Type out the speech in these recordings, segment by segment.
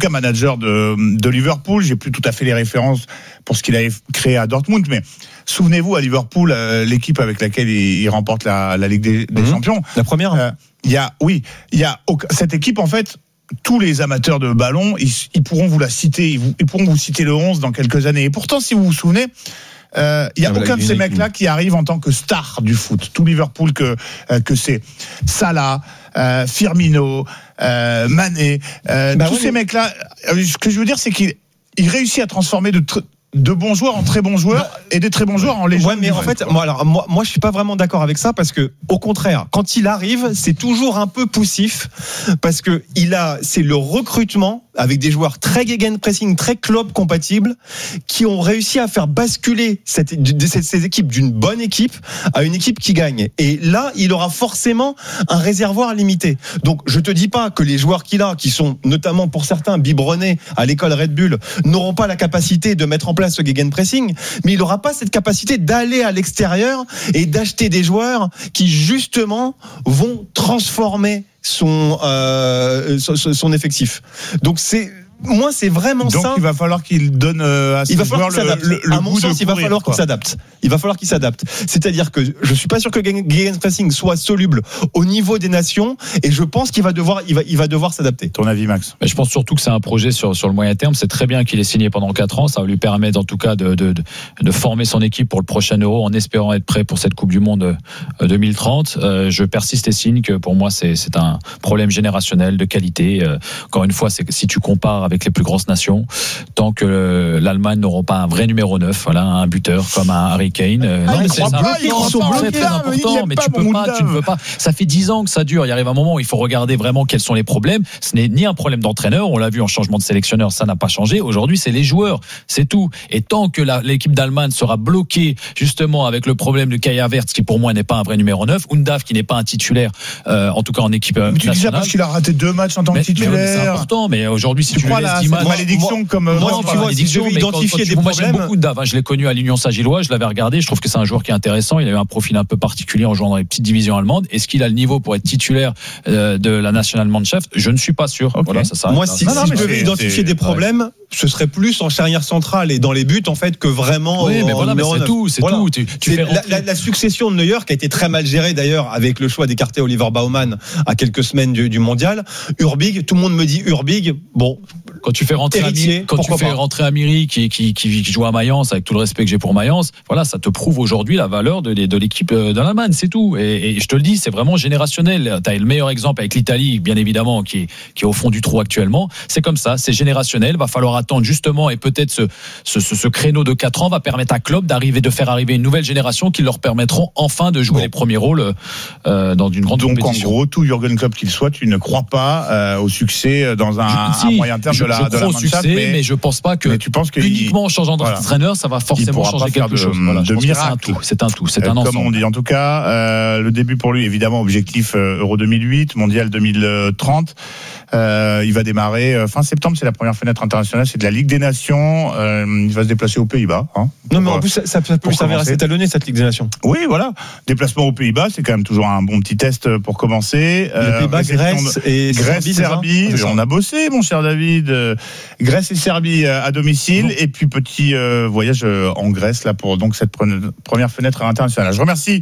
cas manager de Liverpool. J'ai plus tout à fait les références pour ce qu'il avait créé à Dortmund, mais souvenez-vous, à Liverpool, l'équipe avec laquelle il remporte la Ligue des Champions. La première. Il y a cette équipe, en fait, tous les amateurs de ballon, ils pourront vous la citer, ils pourront vous citer le 11 dans quelques années. Et pourtant, si vous vous souvenez, il y a aucun de ces mecs-là qui arrive en tant que star du foot. Tout Liverpool que c'est Salah, Firmino, Mané, tous ces mecs-là. Ce que je veux dire, c'est qu'il réussit à transformer de bons joueurs en très bons joueurs et des très bons joueurs en légendes. Ouais, mais en fait, moi, je suis pas vraiment d'accord avec ça parce que, au contraire, quand il arrive, c'est toujours un peu poussif parce que c'est le recrutement avec des joueurs très gegenpressing, très Klopp compatibles, qui ont réussi à faire basculer ces équipes d'une bonne équipe à une équipe qui gagne. Et là, il aura forcément un réservoir limité. Donc, je te dis pas que les joueurs qu'il a, qui sont notamment pour certains biberonnés à l'école Red Bull, n'auront pas la capacité de mettre en place ce gegenpressing, mais il n'aura pas cette capacité d'aller à l'extérieur et d'acheter des joueurs qui justement vont transformer son effectif. Donc c'est vraiment ça. Donc il va falloir qu'il donne à ses joueurs le à mon sens, il va falloir qu'il s'adapte. Il va falloir qu'il s'adapte. C'est-à-dire que je suis pas sûr que gegenpressing soit soluble au niveau des nations, et je pense qu'il va devoir s'adapter. Ton avis, Max? Mais je pense surtout que c'est un projet sur le moyen terme. C'est très bien qu'il ait signé pendant 4 ans. Ça va lui permettre en tout cas de former son équipe pour le prochain Euro en espérant être prêt pour cette Coupe du Monde 2030. Je persiste et signe que pour moi c'est un problème générationnel de qualité. Encore une fois, c'est que si tu compares avec les plus grosses nations, tant que l'Allemagne n'aura pas un vrai numéro 9, voilà, un buteur comme un Harry Kane. Non, mais c'est très important, mais tu ne veux pas. Ça fait 10 ans que ça dure. Il arrive un moment où il faut regarder vraiment quels sont les problèmes. Ce n'est ni un problème d'entraîneur, on l'a vu en changement de sélectionneur, ça n'a pas changé. Aujourd'hui, c'est les joueurs, c'est tout. Et tant que l'équipe d'Allemagne sera bloquée justement avec le problème de Kai Havertz, qui pour moi n'est pas un vrai numéro 9, Undav qui n'est pas un titulaire, en tout cas en équipe nationale. Tu dis ça parce qu'il a raté 2 matchs en tant que titulaire. Mais c'est important, mais aujourd'hui, si tu crois la malédiction comme moi, tu vois, si je devais identifier des problèmes. J'aime beaucoup Undav, je l'ai connu à l'Union Saint-Gilloise, je l'avais regardé, je trouve que c'est un joueur qui est intéressant, il a eu un profil un peu particulier en jouant dans les petites divisions allemandes. Est-ce qu'il a le niveau pour être titulaire de la Nationalmannschaft? Je ne suis pas sûr. Okay. Voilà, ça moi, si je devais identifier des problèmes, ce serait plus en charnière centrale et dans les buts en fait que vraiment. Oui, mais voilà, mais c'est tout, c'est voilà. tout. Tu fais la succession de Neuer qui a été très mal gérée d'ailleurs avec le choix d'écarter Oliver Baumann à quelques semaines du mondial. Urbig, tout le monde me dit Urbig. Bon, quand tu fais rentrer Amiri qui joue à Mayence, avec tout le respect que j'ai pour Mayence, voilà, ça te prouve aujourd'hui la valeur de l'équipe d'Allemagne, c'est tout. Et je te le dis, c'est vraiment générationnel. T'as le meilleur exemple avec l'Italie, bien évidemment, qui est au fond du trou actuellement. C'est comme ça, c'est générationnel. Va falloir attendre justement, et peut-être ce créneau de 4 ans va permettre à Klopp de faire arriver une nouvelle génération qui leur permettront enfin de jouer les premiers rôles dans une grande compétition. Donc en gros, tout Jürgen Klopp qu'il soit, tu ne crois pas au succès dans un moyen terme de la crois au succès, mais je pense pas que uniquement en changeant d'entraîneur, ça va forcément changer quelque chose. De miracle. C'est un tout, c'est un ensemble. Comme on dit. En tout cas, le début pour lui, évidemment, objectif Euro 2008, Mondial 2030. Il va démarrer fin septembre, c'est la première fenêtre internationale, c'est de la Ligue des Nations. Il va se déplacer aux Pays-Bas. Non, mais en plus, ça peut s'avérer assez talonné, cette Ligue des Nations. Oui, voilà. Déplacement aux Pays-Bas, c'est quand même toujours un bon petit test pour commencer. Les Pays-Bas, Grèce et Serbie. On a bossé, mon cher David. Grèce et Serbie à domicile. Et puis, petit voyage en Grèce, là, pour donc cette première fenêtre internationale. Je remercie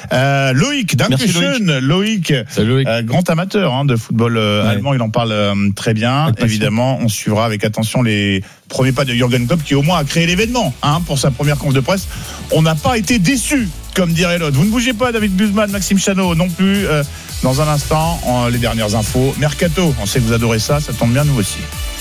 Loïc Dankeschön. Loïc, grand amateur de football allemand. Il en parle très bien. Évidemment, on suivra avec attention les premiers pas de Jürgen Klopp, qui au moins a créé l'événement pour sa première conférence de presse. On n'a pas été déçus, comme dirait l'autre. Vous ne bougez pas, David Guzman, Maxime Chanot non plus. Dans un instant, les dernières infos. Mercato, on sait que vous adorez ça tombe bien, nous aussi.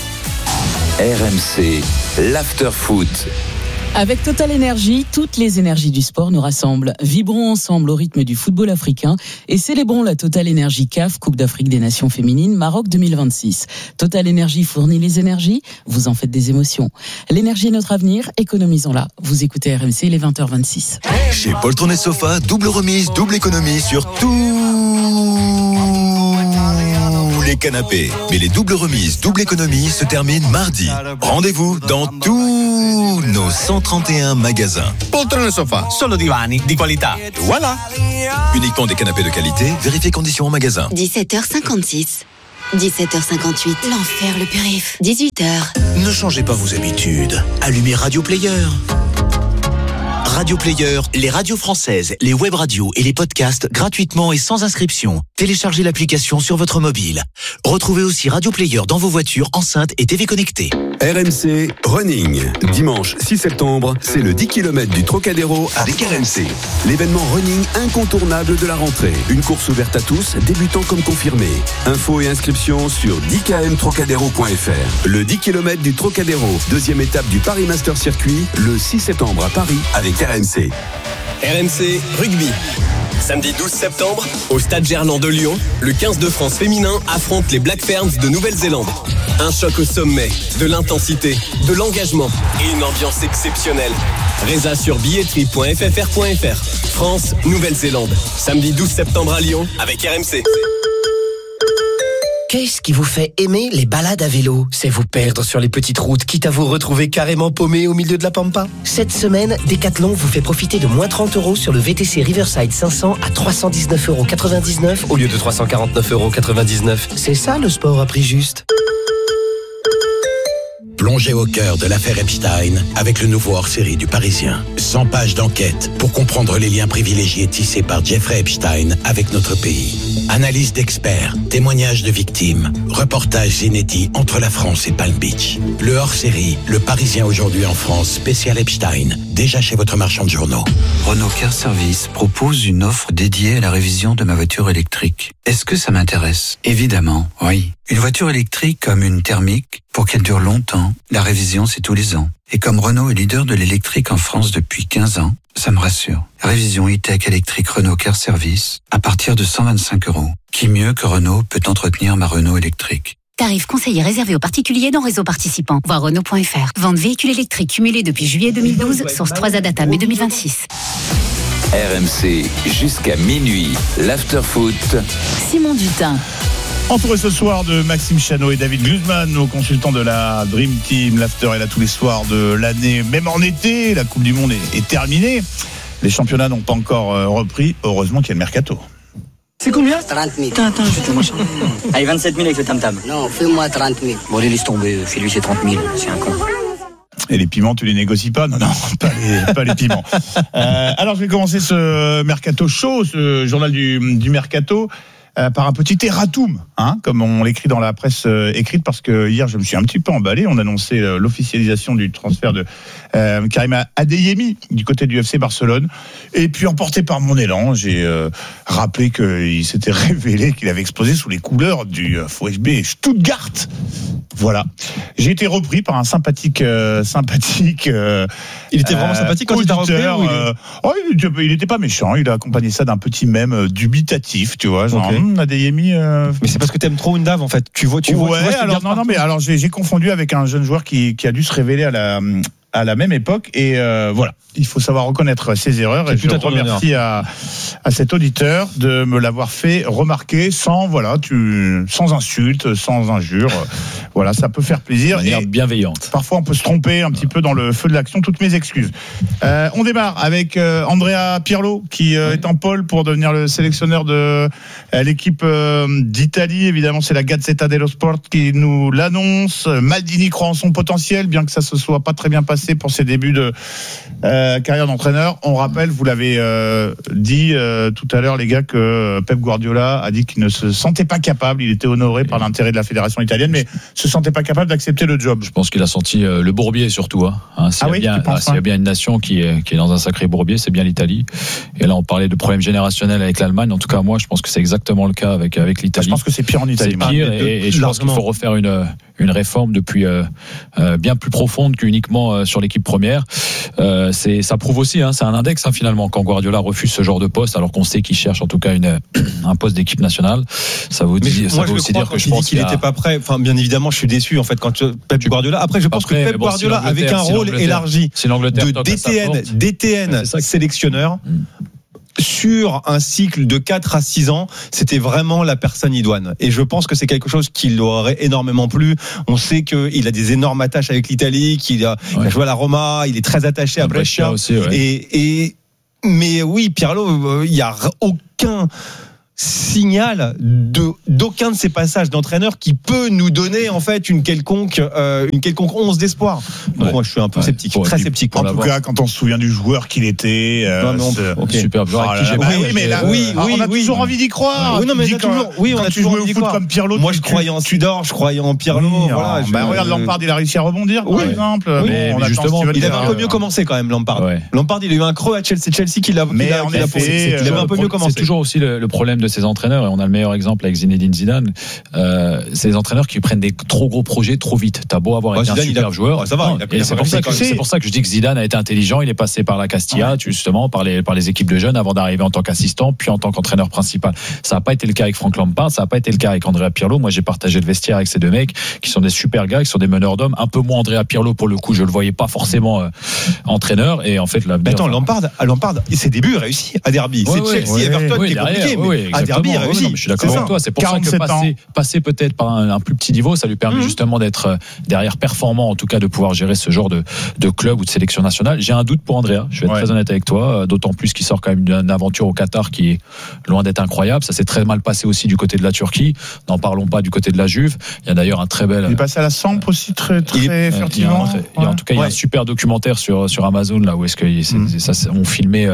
RMC, l'after-foot. Avec Total Énergie, toutes les énergies du sport nous rassemblent. Vibrons ensemble au rythme du football africain et célébrons la Total Énergie CAF, Coupe d'Afrique des Nations Féminines, Maroc 2026. Total Énergie fournit les énergies, vous en faites des émotions. L'énergie est notre avenir, économisons-la. Vous écoutez RMC, il est 20h26. Chez Poltron & Sofa, double remise, double économie sur les canapés. Mais les doubles remises, double économie se terminent mardi. Rendez-vous dans tous nos 131 magasins. Poltrone Sofa, solo divani di qualità. Voilà. Uniquement des canapés de qualité, vérifiez conditions en magasin. 17h56. 17h58, l'enfer le périph'. 18h. Ne changez pas vos habitudes. Allumez Radio Player. Radio Player, les radios françaises, les web radios et les podcasts gratuitement et sans inscription. Téléchargez l'application sur votre mobile. Retrouvez aussi Radio Player dans vos voitures, enceintes et TV connectées. RMC Running. Dimanche 6 septembre, c'est le 10 km du Trocadéro avec RMC. L'événement running incontournable de la rentrée. Une course ouverte à tous, débutants comme confirmés. Infos et inscriptions sur 10kmtrocadéro.fr. Le 10 km du Trocadéro, deuxième étape du Paris Master Circuit, le 6 septembre à Paris avec RMC. RMC Rugby. Samedi 12 septembre, au Stade Gerland de Lyon, le 15 de France féminin affronte les Black Ferns de Nouvelle-Zélande. Un choc au sommet, de l'intensité, de l'engagement et une ambiance exceptionnelle. Résa sur billetterie.ffr.fr. France, Nouvelle-Zélande. Samedi 12 septembre à Lyon avec RMC. Qu'est-ce qui vous fait aimer les balades à vélo? C'est vous perdre sur les petites routes, quitte à vous retrouver carrément paumé au milieu de la pampa. Cette semaine, Decathlon vous fait profiter de moins 30 € sur le VTC Riverside 500 à 319,99 € au lieu de 349,99 €. C'est ça le sport à prix juste. Plongez au cœur de l'affaire Epstein avec le nouveau hors-série du Parisien. 100 pages d'enquête pour comprendre les liens privilégiés tissés par Jeffrey Epstein avec notre pays. Analyse d'experts, témoignages de victimes, reportages inédits entre la France et Palm Beach. Le hors-série, le Parisien aujourd'hui en France, spécial Epstein, déjà chez votre marchand de journaux. Renault Car Service propose une offre dédiée à la révision de ma voiture électrique. Est-ce que ça m'intéresse? Évidemment, oui. Une voiture électrique comme une thermique, pour qu'elle dure longtemps, la révision c'est tous les ans. Et comme Renault est leader de l'électrique en France depuis 15 ans, ça me rassure. Révision e-tech électrique Renault Car Service à partir de 125 €. Qui mieux que Renault peut entretenir ma Renault électrique? Tarif conseillé réservé aux particuliers dans réseau participant. Voir Renault.fr. Vente véhicules électriques cumulés depuis juillet 2012, source 3 Adata mai 2026. RMC jusqu'à minuit. L'after-foot. Simon Dutin. Entouré ce soir de Maxime Chanot et David Guzman, nos consultants de la Dream Team. L'after est là tous les soirs de l'année, même en été. La Coupe du Monde est terminée. Les championnats n'ont pas encore repris. Heureusement qu'il y a le mercato. C'est combien? 30 000. Attends, je vais te machin. Allez, 27 000 avec le tam-tam. Non, fais-moi 30 000. Bon, allez, laisse tomber. Fais-lui ses 30 000. C'est un con. Et les piments, tu les négocies pas? Non, pas les piments. Alors, je vais commencer ce mercato chaud, ce journal du mercato. Par un petit erratum, comme on l'écrit dans la presse écrite, parce que hier je me suis un petit peu emballé. On annonçait l'officialisation du transfert de Karim Adeyemi du côté du FC Barcelone. Et puis emporté par mon élan, j'ai rappelé qu'il s'était révélé qu'il avait explosé sous les couleurs du VfB Stuttgart. Voilà. J'ai été repris par un sympathique. Il était vraiment sympathique quand il t'a repris. Il était pas méchant. Il a accompagné ça d'un petit mème dubitatif, tu vois, genre. Okay. Adeyemi. Mais c'est parce que t'aimes trop Undav en fait. Tu vois. Alors j'ai confondu avec un jeune joueur qui a dû se révéler à la même époque et voilà. Il faut savoir reconnaître ses erreurs et je remercie à cet auditeur de me l'avoir fait remarquer sans insulte, sans injure. Voilà, ça peut faire plaisir. De manière bienveillante. Parfois, on peut se tromper un petit peu dans le feu de l'action. Toutes mes excuses. On démarre avec Andrea Pirlo qui est en pole pour devenir le sélectionneur de l'équipe d'Italie. Évidemment, c'est la Gazzetta dello Sport qui nous l'annonce. Maldini croit en son potentiel, bien que ça se soit pas très bien passé pour ses débuts de carrière d'entraîneur. On rappelle, vous l'avez dit tout à l'heure, les gars, que Pep Guardiola a dit qu'il ne se sentait pas capable. Il était honoré par l'intérêt de la fédération italienne, mais se sentait pas capable d'accepter le job. Je pense qu'il a senti le bourbier surtout. S'il y a bien une nation qui est dans un sacré bourbier, c'est bien l'Italie. Et là, on parlait de problème générationnel avec l'Allemagne. En tout cas, moi, je pense que c'est exactement le cas avec l'Italie. Je pense que c'est pire en Italie. C'est pire, et je pense qu'il faut refaire une réforme depuis bien plus profonde qu'uniquement sur l'équipe première. Ça prouve aussi, c'est un index finalement quand Guardiola refuse ce genre de poste, alors qu'on sait qu'il cherche en tout cas un poste d'équipe nationale. Ça veut aussi dire que je pense qu'il n'était pas prêt. Enfin, bien évidemment, je suis déçu en fait quand Pep Guardiola. Après, je pense que Pep Guardiola avec un rôle élargi de DTN sélectionneur. Sur un cycle de 4 à 6 ans, c'était vraiment la personne idoine. Et je pense que c'est quelque chose qui lui aurait énormément plu. On sait qu'il a des énormes attaches avec l'Italie, qu'il a joué à la Roma, il est très attaché à Brescia. Aussi, ouais. Mais oui, Pirlo, il n'y a aucun signal d'aucun de ces passages d'entraîneur qui peut nous donner en fait une quelconque once d'espoir. Donc moi je suis un peu sceptique, très sceptique. En tout cas, quand on se souvient du joueur qu'il était, super joueur avec qui j'ai on a toujours envie d'y croire. Oui, non, mais on a toujours envie d'y croire. Comme Pirlo. Moi je croyais en Tudor, je croyais en Pirlo. Regarde Lampard, il a réussi à rebondir par exemple. Mais justement, il avait un peu mieux commencé quand même Lampard. Lampard, il a eu un creux à Chelsea qui l'a poussé. Il avait un peu mieux commencé. C'est toujours aussi le problème de ces entraîneurs, et on a le meilleur exemple avec Zinedine Zidane. C'est les entraîneurs qui prennent des trop gros projets trop vite. T'as beau avoir été un super joueur, ça va. C'est pour ça que je dis que Zidane a été intelligent. Il est passé par la Castilla, justement par les équipes de jeunes, avant d'arriver en tant qu'assistant, puis en tant qu'entraîneur principal. Ça n'a pas été le cas avec Frank Lampard, ça n'a pas été le cas avec Andrea Pirlo. Moi, j'ai partagé le vestiaire avec ces deux mecs qui sont des super gars, qui sont des meneurs d'hommes. Un peu moins Andrea Pirlo pour le coup, je le voyais pas forcément entraîneur. Et en fait, Lampard, ses débuts réussis à Derby. C'est Chelsea, Everton qui est compliqué, mais à Derby il réussit. Je suis d'accord avec toi. C'est pour ça que passer peut-être par un plus petit niveau, ça lui permet justement d'être derrière performant, en tout cas de pouvoir gérer ce genre de club ou de sélection nationale. J'ai un doute pour Andrea, je vais être très honnête avec toi, d'autant plus qu'il sort quand même d'une aventure au Qatar qui est loin d'être incroyable. Ça s'est très mal passé aussi du côté de la Turquie. N'en parlons pas du côté de la Juve. Il y a d'ailleurs un très bel. Il est passé à la Samp aussi très furtivement. En tout cas, il y a un super documentaire sur Amazon là où est-ce que on filmait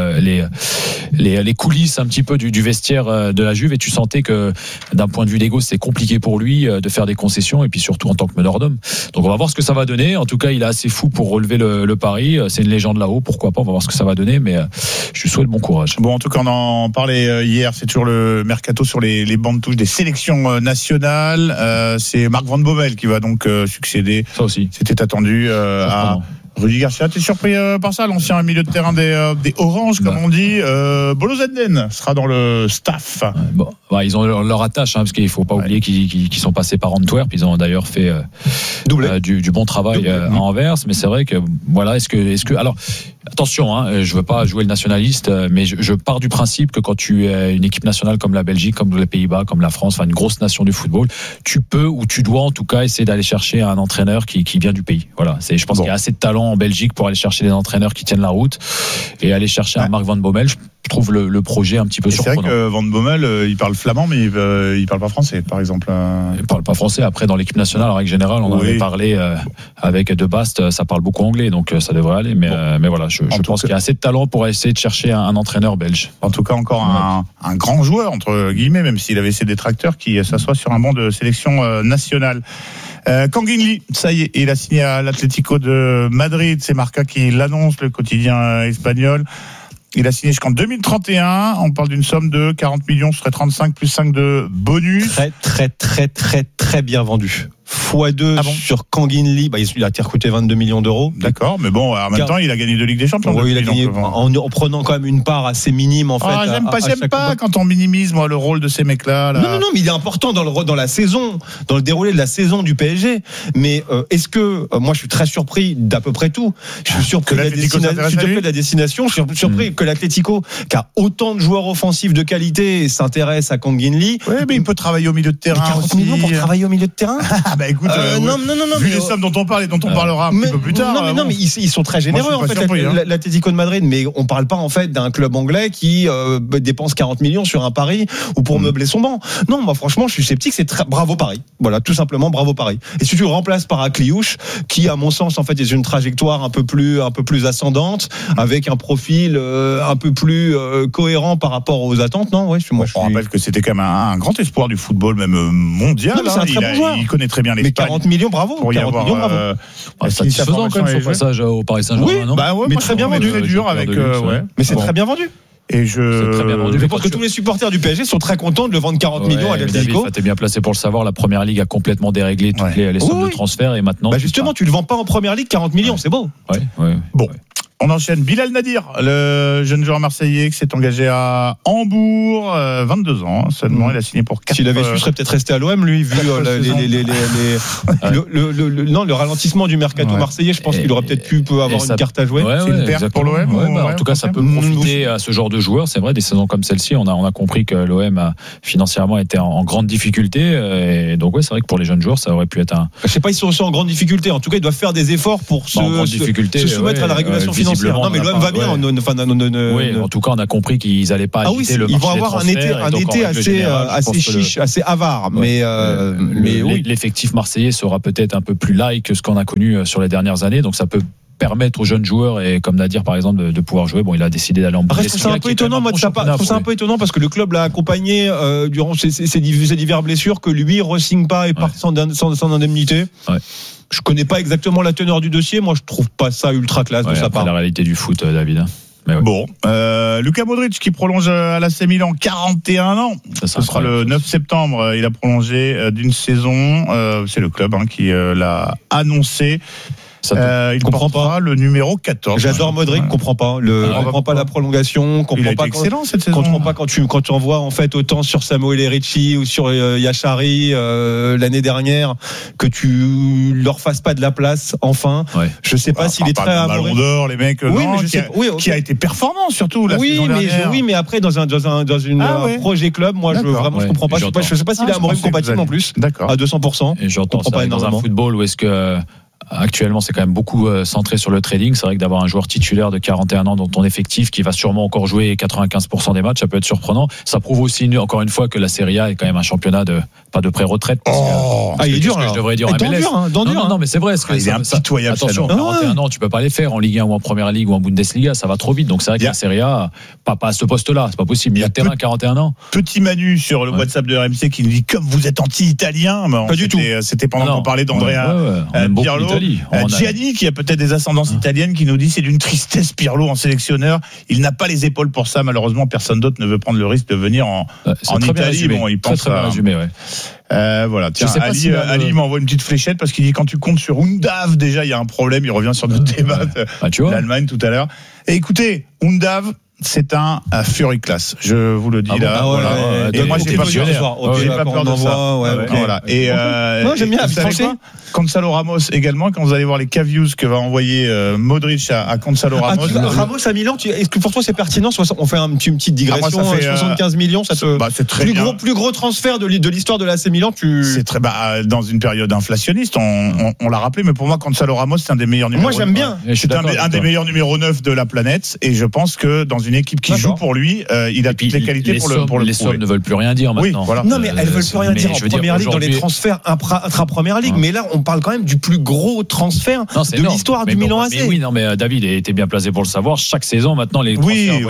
les coulisses un petit peu du vestiaire de la Juve, et tu sentais que d'un point de vue d'ego c'était compliqué pour lui de faire des concessions, et puis surtout en tant que meneur d'homme. Donc on va voir ce que ça va donner. En tout cas, il est assez fou pour relever le pari. C'est une légende là-haut, pourquoi pas, on va voir ce que ça va donner, mais je lui souhaite bon courage. Bon, en tout cas, on en parlait hier, c'est toujours le mercato sur les bancs de touche des sélections nationales. C'est Marc Van Bommel qui va donc succéder. Ça aussi. C'était attendu à Rudy Garcia. T'es surpris par ça, l'ancien milieu de terrain des Oranges, comme on dit. Bolo Zenden sera dans le staff. Ils ont leur attache, parce qu'il ne faut pas oublier qu'ils sont passés par Antwerp. Ils ont d'ailleurs fait du bon travail à Anvers. Mais c'est vrai que voilà, est-ce que alors attention, je veux pas jouer le nationaliste, mais je pars du principe que quand tu es une équipe nationale comme la Belgique, comme les Pays-Bas, comme la France, une grosse nation du football, tu peux ou tu dois en tout cas essayer d'aller chercher un entraîneur qui vient du pays. Voilà, je pense qu'il y a assez de talent en Belgique pour aller chercher des entraîneurs qui tiennent la route, et aller chercher un Marc Van Bommel. Je trouve le projet un petit peu surprenant. C'est vrai que Van Bommel, il parle flamand, mais il parle pas français, par exemple. Il parle pas français. Après, dans l'équipe nationale, en règle générale, on avait parlé avec De Bast, ça parle beaucoup anglais, donc ça devrait aller. Mais voilà, je pense qu'il y a assez de talent pour essayer de chercher un entraîneur belge. En tout cas, encore un grand joueur, entre guillemets, même s'il avait ses détracteurs, qui s'assoit sur un banc de sélection nationale. Kangin Lee, ça y est, il a signé à l'Atlético de Madrid. C'est Marca qui l'annonce, le quotidien espagnol. Il a signé jusqu'en 2031. On parle d'une somme de 40 millions, ce serait 35 plus 5 de bonus. Très bien vendu. x2 sur Kangin Lee, il a été recruté 22 millions d'euros. D'accord, mais bon, en même temps, il a gagné 2 Ligues des Champions. Oui, il a gagné en prenant quand même une part assez minime, en fait. J'aime pas quand on minimise, moi, le rôle de ces mecs-là. Non, mais il est important dans la saison, dans le déroulé de la saison du PSG. Mais est-ce que, moi, je suis très surpris d'à peu près tout. Je suis surpris de la destination. Je suis surpris que l'Atlético, qui a autant de joueurs offensifs de qualité, s'intéresse à Kangin Lee. Oui, mais il peut travailler au milieu de terrain. 40 millions pour travailler au milieu de terrain. Écoute, vu les sommes dont on parle et dont on parlera un petit peu plus tard. Non, mais ils sont très généreux, en fait, l'Atlético de Madrid. Mais on parle pas, en fait, d'un club anglais qui dépense 40 millions sur un pari ou pour meubler son banc. Non, moi, franchement, je suis sceptique. Bravo pari. Voilà, tout simplement, bravo pari. Et si tu le remplaces par Akliouche, qui, à mon sens, en fait, est une trajectoire un peu plus ascendante, avec un profil un peu plus cohérent par rapport aux attentes, non? Ouais, on rappelle que c'était quand même un grand espoir du football, même mondial. Non, c'est un très bon joueur. Il connaît très bien l'Espagne. Mais 40 millions, bravo. Pour 40 millions, bravo. Satisfaisant quand même son passage au Paris Saint-Germain, non? Mais très bien vendu. Mais c'est très bien vendu. Et c'est très bien vendu. Je pense que tous les supporters du PSG sont très contents de le vendre 40 millions à l'Atlético. T'es bien placé pour le savoir. La Première Ligue a complètement déréglé toutes les sommes de transfert, et maintenant. Justement, tu le vends pas en Première Ligue 40 millions, c'est beau. Bon. On enchaîne. Bilal Nadir, le jeune joueur marseillais qui s'est engagé à Hambourg, 22 ans seulement. Il a signé pour 4. S'il avait su, il serait peut-être resté à l'OM, lui, vu le ralentissement du mercato marseillais. Je pense qu'il aurait peut-être pu avoir une carte à jouer. C'est une perte pour l'OM. En tout cas, ça peut profiter à ce genre de joueurs. C'est vrai, des saisons comme celle-ci, on a compris que l'OM a financièrement été en grande difficulté. Et donc, c'est vrai que pour les jeunes joueurs, ça aurait pu être un. Je sais pas, ils sont en grande difficulté. En tout cas, ils doivent faire des efforts pour se soumettre à la régulation financière. financière. Non, mais l'OM va bien. Oui, en tout cas, on a compris qu'ils n'allaient pas agiter le marché. Ils vont avoir un été assez chiche, assez avare. Mais oui. L'effectif marseillais sera peut-être un peu plus light que ce qu'on a connu sur les dernières années. Donc ça peut permettre aux jeunes joueurs et comme Nadir par exemple de pouvoir jouer. Bon, il a décidé d'aller en Bundesliga. C'est un peu étonnant, moi, de sa part. Je trouve ça un peu étonnant parce que le club l'a accompagné durant ses divers blessures, que lui re-signe pas et part sans indemnité. Ouais. Je connais pas exactement la teneur du dossier. Moi, je trouve pas ça ultra classe de sa part. La réalité du foot, David. Bon, Luka Modric qui prolonge à l'AC Milan, 41 ans. Ce sera le 9 septembre. Il a prolongé d'une saison. C'est le club qui l'a annoncé. Il comprend pas le numéro 14. J'adore Modric, comprend pas la prolongation, comprend pas excellent cette saison. Comprend pas quand tu en vois en fait autant sur Samuel Ricci ou sur Yachari l'année dernière que tu leur fasses pas de la place enfin. Ouais. Je sais pas s'il est très Ballon d'Or les mecs qui a été performant surtout la saison dernière. Oui, mais après dans une projet club, moi je comprends pas, je sais pas s'il est Amorim compatible en plus. D'accord. À 200%. Et j'entends ça dans un football où est-ce que actuellement, c'est quand même beaucoup centré sur le trading. C'est vrai que d'avoir un joueur titulaire de 41 ans dans ton effectif qui va sûrement encore jouer 95% des matchs, ça peut être surprenant. Ça prouve aussi, encore une fois, que la Serie A est quand même un championnat pas de pré-retraite. Il est dur, je devrais dire en MLS. Non, mais c'est vrai. Il est impitoyable. Attention, 41 ans, tu peux pas les faire en Ligue 1 ou en Première Ligue ou en Bundesliga. Ça va trop vite. Donc c'est vrai que la Serie A, pas à ce poste-là. C'est pas possible. Il y a terrain 41 ans. Petit Manu sur le WhatsApp de RMC qui nous dit comme vous êtes anti-italien. Pas du tout. C'était pendant qu'on parlait d'Andrea Pirlo. Gianni qui a peut-être des ascendances italiennes qui nous dit c'est d'une tristesse Pirlo en sélectionneur, il n'a pas les épaules pour ça, malheureusement personne d'autre ne veut prendre le risque de venir en Italie. Bon, il pense très bien résumé, voilà, tiens, Ali m'envoie une petite fléchette parce qu'il dit quand tu comptes sur Undav, déjà il y a un problème, il revient sur notre débat l'Allemagne tout à l'heure. Et écoutez, Undav, c'est un Fury class, je vous le dis et moi j'ai pas peur de ça. Voilà. Et j'aime bien Gonzalo Ramos également, quand vous allez voir les cavius que va envoyer Modric à Gonzalo Ramos. Ramos à Milan, est-ce que pour toi c'est pertinent? On fait une petite digression. 75 millions, ça te c'est très plus gros transfert de l'histoire de l'AC Milan. C'est très dans une période inflationniste. On l'a rappelé, mais pour moi Gonzalo Ramos c'est un des meilleurs numéros. Moi j'aime bien. C'est un des meilleurs numéros 9 de la planète, et je pense que dans une équipe qui joue pour lui, il a toutes les qualités pour le. Les sommes ne veulent plus rien dire maintenant. Non, mais elles veulent plus rien dire en Première Ligue dans les transferts intra-Première Ligue. Mais là, on parle quand même du plus gros transfert de l'histoire du Milan AC. Oui, non, mais David était bien placé pour le savoir. Chaque saison, maintenant, les transferts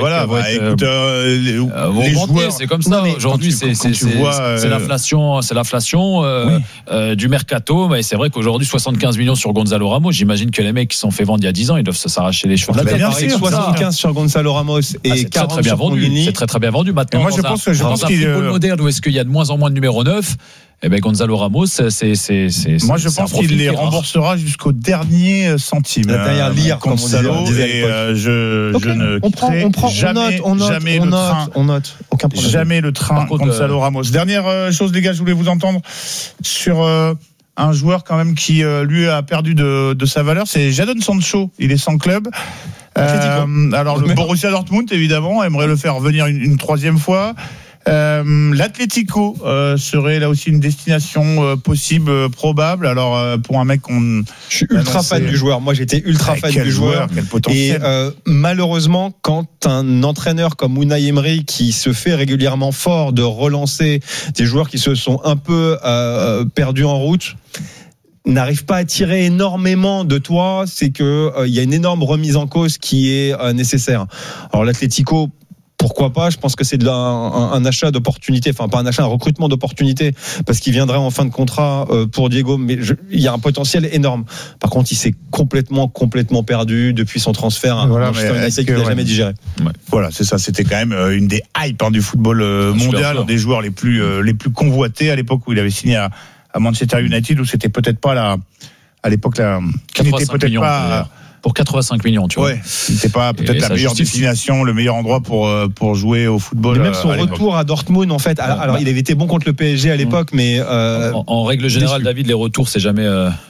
les joueurs, c'est comme ça. Aujourd'hui, c'est l'inflation, du mercato. Mais c'est vrai qu'aujourd'hui, 75 millions sur Gonzalo Ramos. J'imagine que les mecs qui sont fait vendre il y a 10 ans, ils doivent s'arracher les cheveux. 75 sur Gonzalo Ramos et 40 sur Pongini. C'est très bien vendu maintenant. Moi, je pense que dans un football moderne où est-ce qu'il y a de moins en moins de numéro 9, Gonzalo Ramos, moi je pense qu'il les remboursera jusqu'au dernier centime. La dernière lire, comme on disait. Je ne quitterai jamais le train Gonzalo Ramos. Dernière chose, les gars, je voulais vous entendre sur un joueur quand même qui lui a perdu de sa valeur, c'est Jadon Sancho. Il est sans club. Alors le Borussia Dortmund évidemment aimerait le faire revenir une troisième fois. L'Atlético serait là aussi une destination possible, probable. Alors pour un mec je suis ultra fan du joueur. Moi j'étais ultra fan du joueur. Quel potentiel. Et malheureusement, quand un entraîneur comme Unai Emery, qui se fait régulièrement fort de relancer des joueurs qui se sont un peu perdus en route, n'arrive pas à tirer énormément de toi, c'est que il y a une énorme remise en cause qui est nécessaire. Alors l'Atlético, pourquoi pas? Je pense que c'est un achat d'opportunité, enfin pas un achat, un recrutement d'opportunité, parce qu'il viendrait en fin de contrat pour Diego, mais il y a un potentiel énorme. Par contre, il s'est complètement perdu depuis son transfert à Manchester United qu'il n'a jamais digéré. Ouais. Voilà, c'est ça. C'était quand même une des hypes du football mondial, un des joueurs les plus convoités à l'époque où il avait signé à Manchester United, où c'était peut-être pas à l'époque qui n'était peut-être pas pour 85 millions, tu vois. Ouais, c'était pas peut-être la meilleure destination, le meilleur endroit pour jouer au football. Mais même son retour à Dortmund, en fait. Alors, il avait été bon contre le PSG à l'époque, mais en règle générale, David, les retours, c'est jamais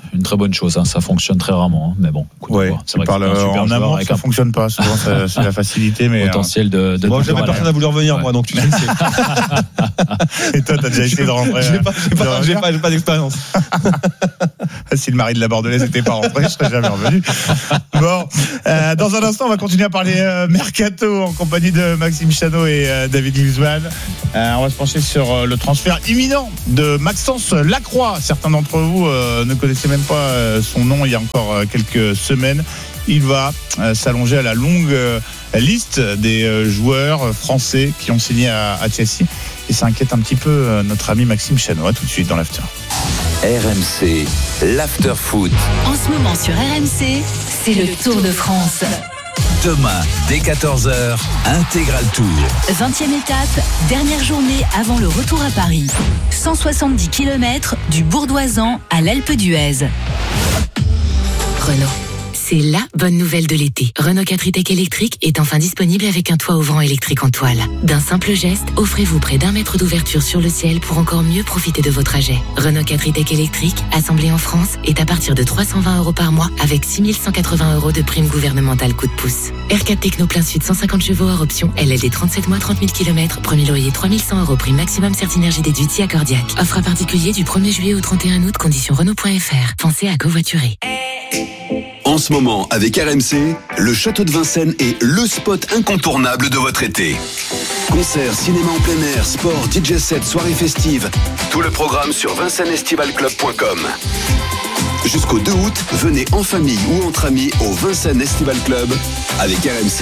une très bonne chose. Ça fonctionne très rarement, mais bon. Ouais, c'est vrai que parle en amont, ça fonctionne pas. Souvent, c'est la facilité, mais potentiel de. Bon, jamais personne n'a voulu revenir, moi, donc tu sais. Et toi, t'as déjà essayé de rentrer. J'ai pas d'expérience. Si le mari de la Bordelaise n'était pas rentré, je serais jamais revenu. Bon, dans un instant, on va continuer à parler mercato en compagnie de Maxime Chanot et David Guzman. On va se pencher sur le transfert imminent de Maxence Lacroix. Certains d'entre vous ne connaissaient même pas son nom il y a encore quelques semaines. Il va s'allonger à la longue liste des joueurs français qui ont signé à Chelsea. Et ça inquiète un petit peu notre ami Maxime Chanot. À tout de suite dans l'After. RMC, l'After Foot. En ce moment sur RMC, c'est le Tour de France. Demain, dès 14h, Intégral Tour. 20e étape, dernière journée avant le retour à Paris. 170 km du Bourdoisan à l'Alpe d'Huez. Renault. C'est la bonne nouvelle de l'été. Renault 4 e-Tech électrique est enfin disponible avec un toit ouvrant électrique en toile. D'un simple geste, offrez-vous près d'1 mètre d'ouverture sur le ciel pour encore mieux profiter de vos trajets. Renault 4 e-Tech électrique, assemblé en France, est à partir de 320 € par mois avec 6 180 € de prime gouvernementale coup de pouce. R4 Techno plein sud 150 chevaux hors option, LLD 37 mois 30 000 km, premier loyer 3 100 € prime maximum Certinergie déduite si accordiaque. Offre à particulier du 1er juillet au 31 août, conditions Renault.fr. Pensez à covoiturer. En ce moment, avec RMC, le Château de Vincennes est le spot incontournable de votre été. Concerts, cinéma en plein air, sport, DJ set, soirées festives. Tout le programme sur vincennesestivalclub.com. Jusqu'au 2 août, venez en famille ou entre amis au Vincennes Estival Club avec RMC.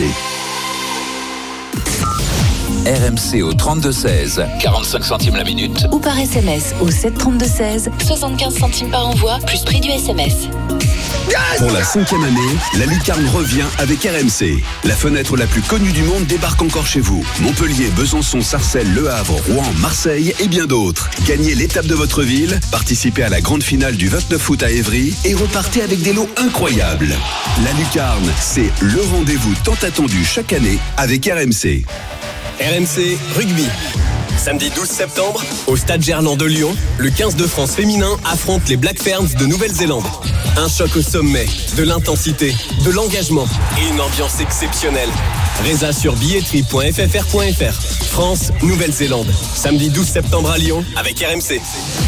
RMC au 32-16, 45 centimes la minute. Ou par SMS au 732-16, 75 centimes par envoi, plus prix du SMS. Pour la 5e année, la Lucarne revient avec RMC. La fenêtre la plus connue du monde débarque encore chez vous. Montpellier, Besançon, Sarcelles, Le Havre, Rouen, Marseille et bien d'autres. Gagnez l'étape de votre ville, participez à la grande finale du 29 août à Évry et repartez avec des lots incroyables. La Lucarne, c'est le rendez-vous tant attendu chaque année avec RMC. RMC Rugby. Samedi 12 septembre, au Stade Gerland de Lyon, le 15 de France féminin affronte les Black Ferns de Nouvelle-Zélande. Un choc au sommet, de l'intensité, de l'engagement et une ambiance exceptionnelle. Résa sur billetterie.ffr.fr. France, Nouvelle-Zélande. Samedi 12 septembre à Lyon avec RMC.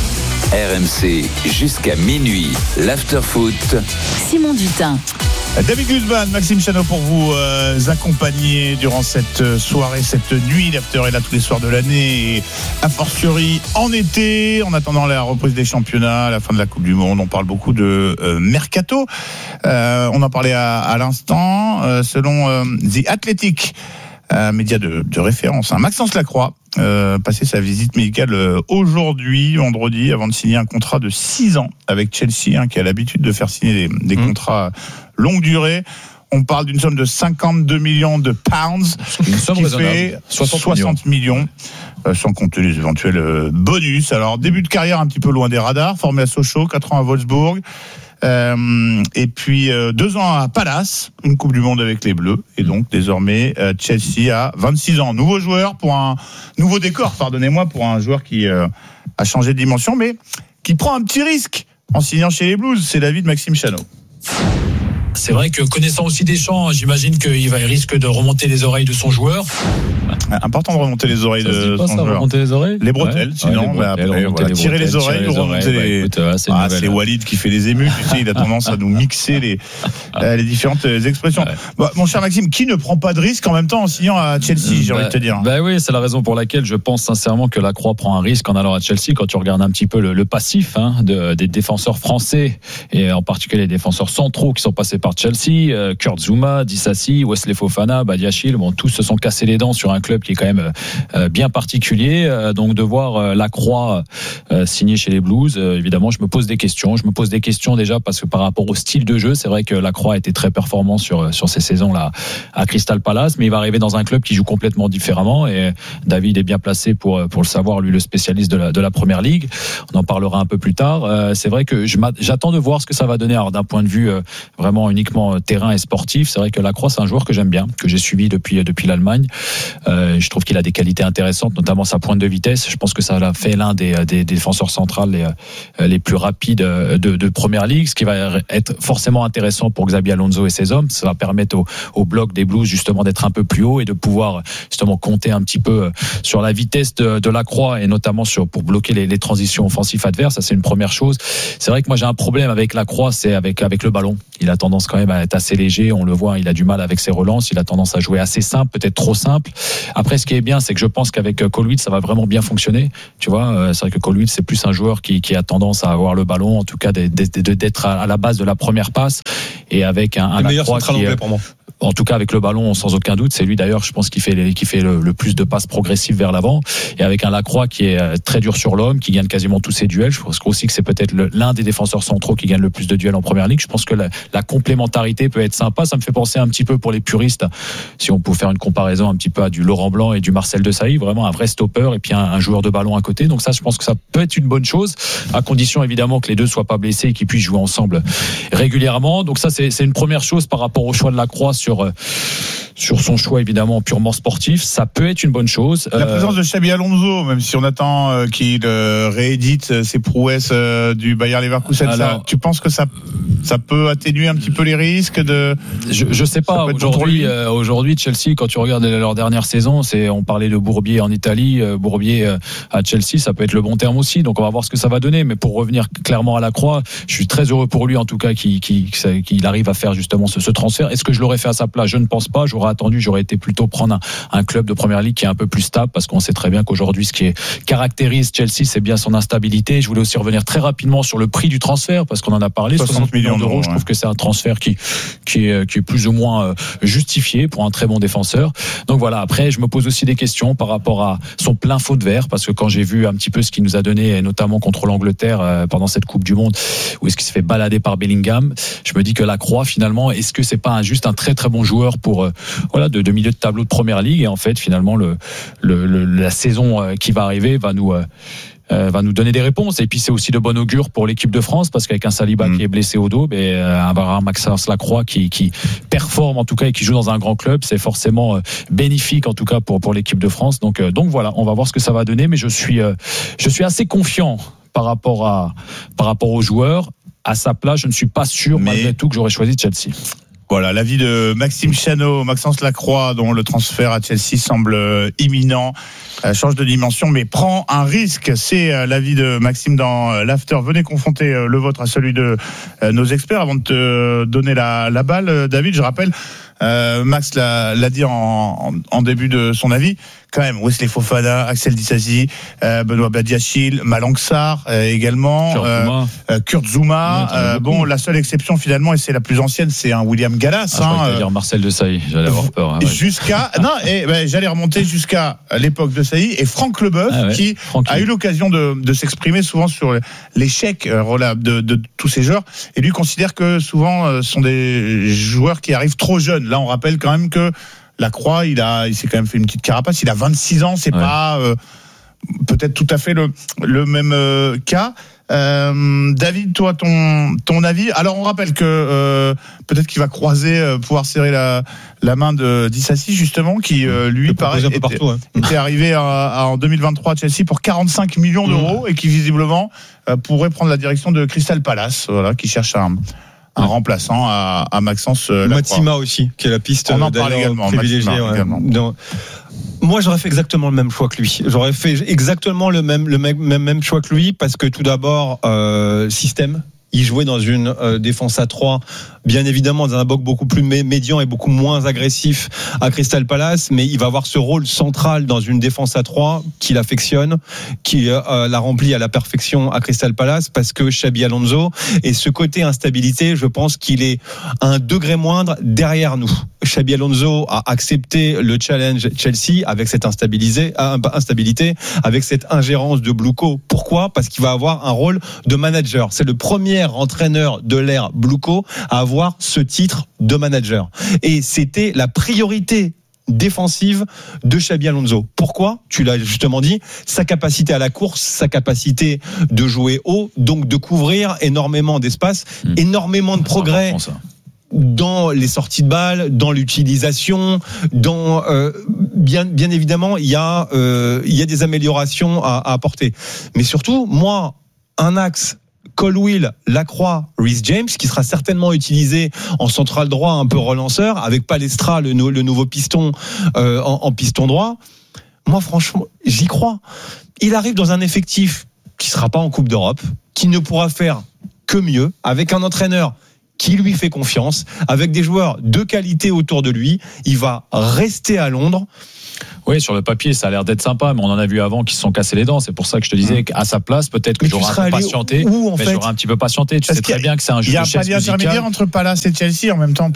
RMC jusqu'à minuit. L'After Foot. Simon Dutin. David Guzman, Maxime Chanot pour vous accompagner durant cette soirée, cette nuit. L'After est là tous les soirs de l'année et a fortiori en été, en attendant la reprise des championnats, la fin de la Coupe du Monde. On parle beaucoup de mercato. On en parlait à l'instant. Selon The Athletic, média de référence, Maxence Lacroix passé sa visite médicale aujourd'hui, vendredi, avant de signer un contrat de 6 ans avec Chelsea, qui a l'habitude de faire signer des contrats longue durée. On parle d'une somme de 52 millions de pounds, une somme qui raisonnable. fait 60 millions, sans compter les éventuels bonus. Alors, début de carrière un petit peu loin des radars, formé à Sochaux, 4 ans à Wolfsburg, et puis 2 ans à Palace, une Coupe du Monde avec les Bleus, et donc désormais Chelsea a 26 ans. Nouveau joueur pour un nouveau décor, pardonnez-moi, pour un joueur qui a changé de dimension, mais qui prend un petit risque en signant chez les Blues. C'est l'avis de Maxime Chanot. C'est vrai que connaissant aussi Deschamps, j'imagine qu'il risque de remonter les oreilles de son joueur. Important de remonter les oreilles de son joueur. Remonter les oreilles, les bretelles, sinon tirer les oreilles ou remonter les. C'est Walid qui fait les émus. Tu sais, il a tendance à nous mixer les différentes expressions. Ouais. Bon, mon cher Maxime, qui ne prend pas de risque en même temps en signant à Chelsea, j'ai envie de te dire. Oui, c'est la raison pour laquelle je pense sincèrement que Lacroix prend un risque en allant à Chelsea. Quand tu regardes un petit peu le passif des défenseurs français et en particulier les défenseurs centraux qui sont passés par Chelsea, Kurt Zouma, Dissassi, Wesley Fofana, Badiachil, tous se sont cassés les dents sur un club qui est quand même bien particulier. Donc de voir Lacroix signer chez les Blues, évidemment, je me pose des questions. Je me pose des questions déjà parce que par rapport au style de jeu, c'est vrai que Lacroix était très performant sur ces saisons-là à Crystal Palace, mais il va arriver dans un club qui joue complètement différemment et David est bien placé pour le savoir, lui le spécialiste de la Première Ligue. On en parlera un peu plus tard. C'est vrai que j'attends de voir ce que ça va donner. Alors d'un point de vue vraiment uniquement terrain et sportif. C'est vrai que Lacroix, c'est un joueur que j'aime bien, que j'ai suivi depuis l'Allemagne. Je trouve qu'il a des qualités intéressantes, notamment sa pointe de vitesse. Je pense que ça l'a fait l'un des défenseurs centrales les plus rapides de Première Ligue, ce qui va être forcément intéressant pour Xabi Alonso et ses hommes. Ça va permettre au bloc des Blues justement d'être un peu plus haut et de pouvoir justement compter un petit peu sur la vitesse de Lacroix et notamment pour bloquer les transitions offensives adverses. Ça, c'est une première chose. C'est vrai que moi j'ai un problème avec Lacroix, c'est avec le ballon. Il a tendance quand même à être assez léger, on le voit, il a du mal avec ses relances, il a tendance à jouer assez simple, peut-être trop simple. Après, ce qui est bien, c'est que je pense qu'avec Colwitt, ça va vraiment bien fonctionner. Tu vois, c'est vrai que Colwitt, c'est plus un joueur qui a tendance à avoir le ballon, en tout cas d'être à la base de la première passe, et avec un Lacroix qui est, pour moi. En tout cas avec le ballon sans aucun doute, c'est lui d'ailleurs je pense qui fait le plus de passes progressives vers l'avant, et avec un Lacroix qui est très dur sur l'homme, qui gagne quasiment tous ses duels. Je pense aussi que c'est peut-être l'un des défenseurs centraux qui gagne le plus de duels en Première Ligue. Je pense que la complémentarité peut être sympa. Ça me fait penser un petit peu, pour les puristes, si on peut faire une comparaison un petit peu à du Laurent Blanc et du Marcel Desailly, vraiment un vrai stopper et puis un joueur de ballon à côté. Donc ça, je pense que ça peut être une bonne chose, à condition évidemment que les deux soient pas blessés et qu'ils puissent jouer ensemble régulièrement. Donc ça, c'est une première chose par rapport au choix de Lacroix sur son choix évidemment purement sportif. Ça peut être une bonne chose. La présence de Xabi Alonso, même si on attend qu'il réédite ses prouesses du Bayer Leverkusen, tu penses que ça peut atténuer un petit peu les risques de... Je sais pas. Aujourd'hui, Chelsea, quand tu regardes leur dernière saison, on parlait de Bourbier en Italie, Bourbier à Chelsea, ça peut être le bon terme aussi. Donc on va voir ce que ça va donner. Mais pour revenir clairement à Lacroix, je suis très heureux pour lui en tout cas qu'il arrive à faire justement ce transfert. Est-ce que je l'aurais fait à sa place? Je ne pense pas. J'aurais été plutôt prendre un club de Première Ligue qui est un peu plus stable, parce qu'on sait très bien qu'aujourd'hui ce qui caractérise Chelsea, c'est bien son instabilité. Je voulais aussi revenir très rapidement sur le prix du transfert, parce qu'on en a parlé, 60 millions d'euros. Je trouve que c'est un transfert qui est plus ou moins justifié pour un très bon défenseur. Donc voilà, après je me pose aussi des questions par rapport à son plein faux de verre, parce que quand j'ai vu un petit peu ce qu'il nous a donné, notamment contre l'Angleterre pendant cette Coupe du Monde, où est-ce qu'il se fait balader par Bellingham, je me dis que Lacroix finalement, est-ce que c'est pas juste un très très bon joueur pour de milieu de tableau de Première Ligue, et en fait finalement la saison qui va arriver va nous donner des réponses. Et puis c'est aussi de bon augure pour l'équipe de France, parce qu'avec un Saliba qui est blessé au dos, un Maxence Lacroix qui performe en tout cas et qui joue dans un grand club, c'est forcément bénéfique en tout cas pour l'équipe de France. Donc voilà, on va voir ce que ça va donner, mais je suis assez confiant par rapport aux joueurs. À sa place, je ne suis pas sûr malgré tout que j'aurais choisi Chelsea. Voilà, l'avis de Maxime Chanot, Maxence Lacroix, dont le transfert à Chelsea semble imminent, change de dimension, mais prend un risque. C'est l'avis de Maxime dans l'After. Venez confronter le vôtre à celui de nos experts. Avant de te donner la balle, David, je rappelle, Max l'a dit en début de son avis, quand même, Wesley Fofana, Axel Disasi, Benoît Badiachil, Malang Sarr également, Kurt Zouma. La seule exception finalement, et c'est la plus ancienne, c'est un William Gallas. Je crois que dire Marcel Desailly, j'allais avoir peur. J'allais remonter jusqu'à l'époque de Sailly et Franck Leboeuf, qui a eu l'occasion de s'exprimer souvent sur l'échec de tous ces joueurs, et lui considère que souvent sont des joueurs qui arrivent trop jeunes. Là, on rappelle quand même que Lacroix, il s'est quand même fait une petite carapace. Il a 26 ans, c'est pas peut-être tout à fait le même cas. David, toi, ton avis. Alors, on rappelle que peut-être qu'il va pouvoir serrer la main de Disasi, justement, qui lui paraît était arrivé en 2023 à Chelsea pour 45 millions d'euros et qui visiblement pourrait prendre la direction de Crystal Palace, qui cherche un remplaçant à Maxence Lacroix. Matsima aussi, qui est la piste privilégiée. Moi, j'aurais fait exactement le même choix que lui. J'aurais fait exactement le même choix que lui, parce que tout d'abord, système. Il jouait dans une défense à 3, bien évidemment dans un bloc beaucoup plus médian et beaucoup moins agressif à Crystal Palace, mais il va avoir ce rôle central dans une défense à 3 qu'il affectionne, qui l'a rempli à la perfection à Crystal Palace, parce que Xabi Alonso, et ce côté instabilité, je pense qu'il est à un degré moindre derrière nous. Xabi Alonso a accepté le challenge Chelsea avec cette instabilité, avec cette ingérence de Bluco. Pourquoi ? Parce qu'il va avoir un rôle de manager. C'est le premier entraîneur de l'ère Bluco à avoir ce titre de manager. Et c'était la priorité défensive de Xabi Alonso. Pourquoi ? Tu l'as justement dit, sa capacité à la course, sa capacité de jouer haut, donc de couvrir énormément d'espace, énormément de progrès dans les sorties de balles, dans l'utilisation, dans bien évidemment il y a des améliorations à apporter. Mais surtout, moi, un axe Colwill, Lacroix, Reece James, qui sera certainement utilisé en central droit, un peu relanceur, avec Palestra, le nouveau piston en piston droit. Moi, franchement, j'y crois. Il arrive dans un effectif qui sera pas en Coupe d'Europe, qui ne pourra faire que mieux, avec un entraîneur qui lui fait confiance, avec des joueurs de qualité autour de lui. Il va rester à Londres. Oui, sur le papier, ça a l'air d'être sympa, mais on en a vu avant qui se sont cassés les dents. C'est pour ça que je te disais qu'à sa place, peut-être que j'aurais un peu patienté. J'aurais un petit peu patienté. Tu sais très bien que c'est un jeu de chaise musicale. Il y a pas d'intermédiaire entre Palace et Chelsea en même temps.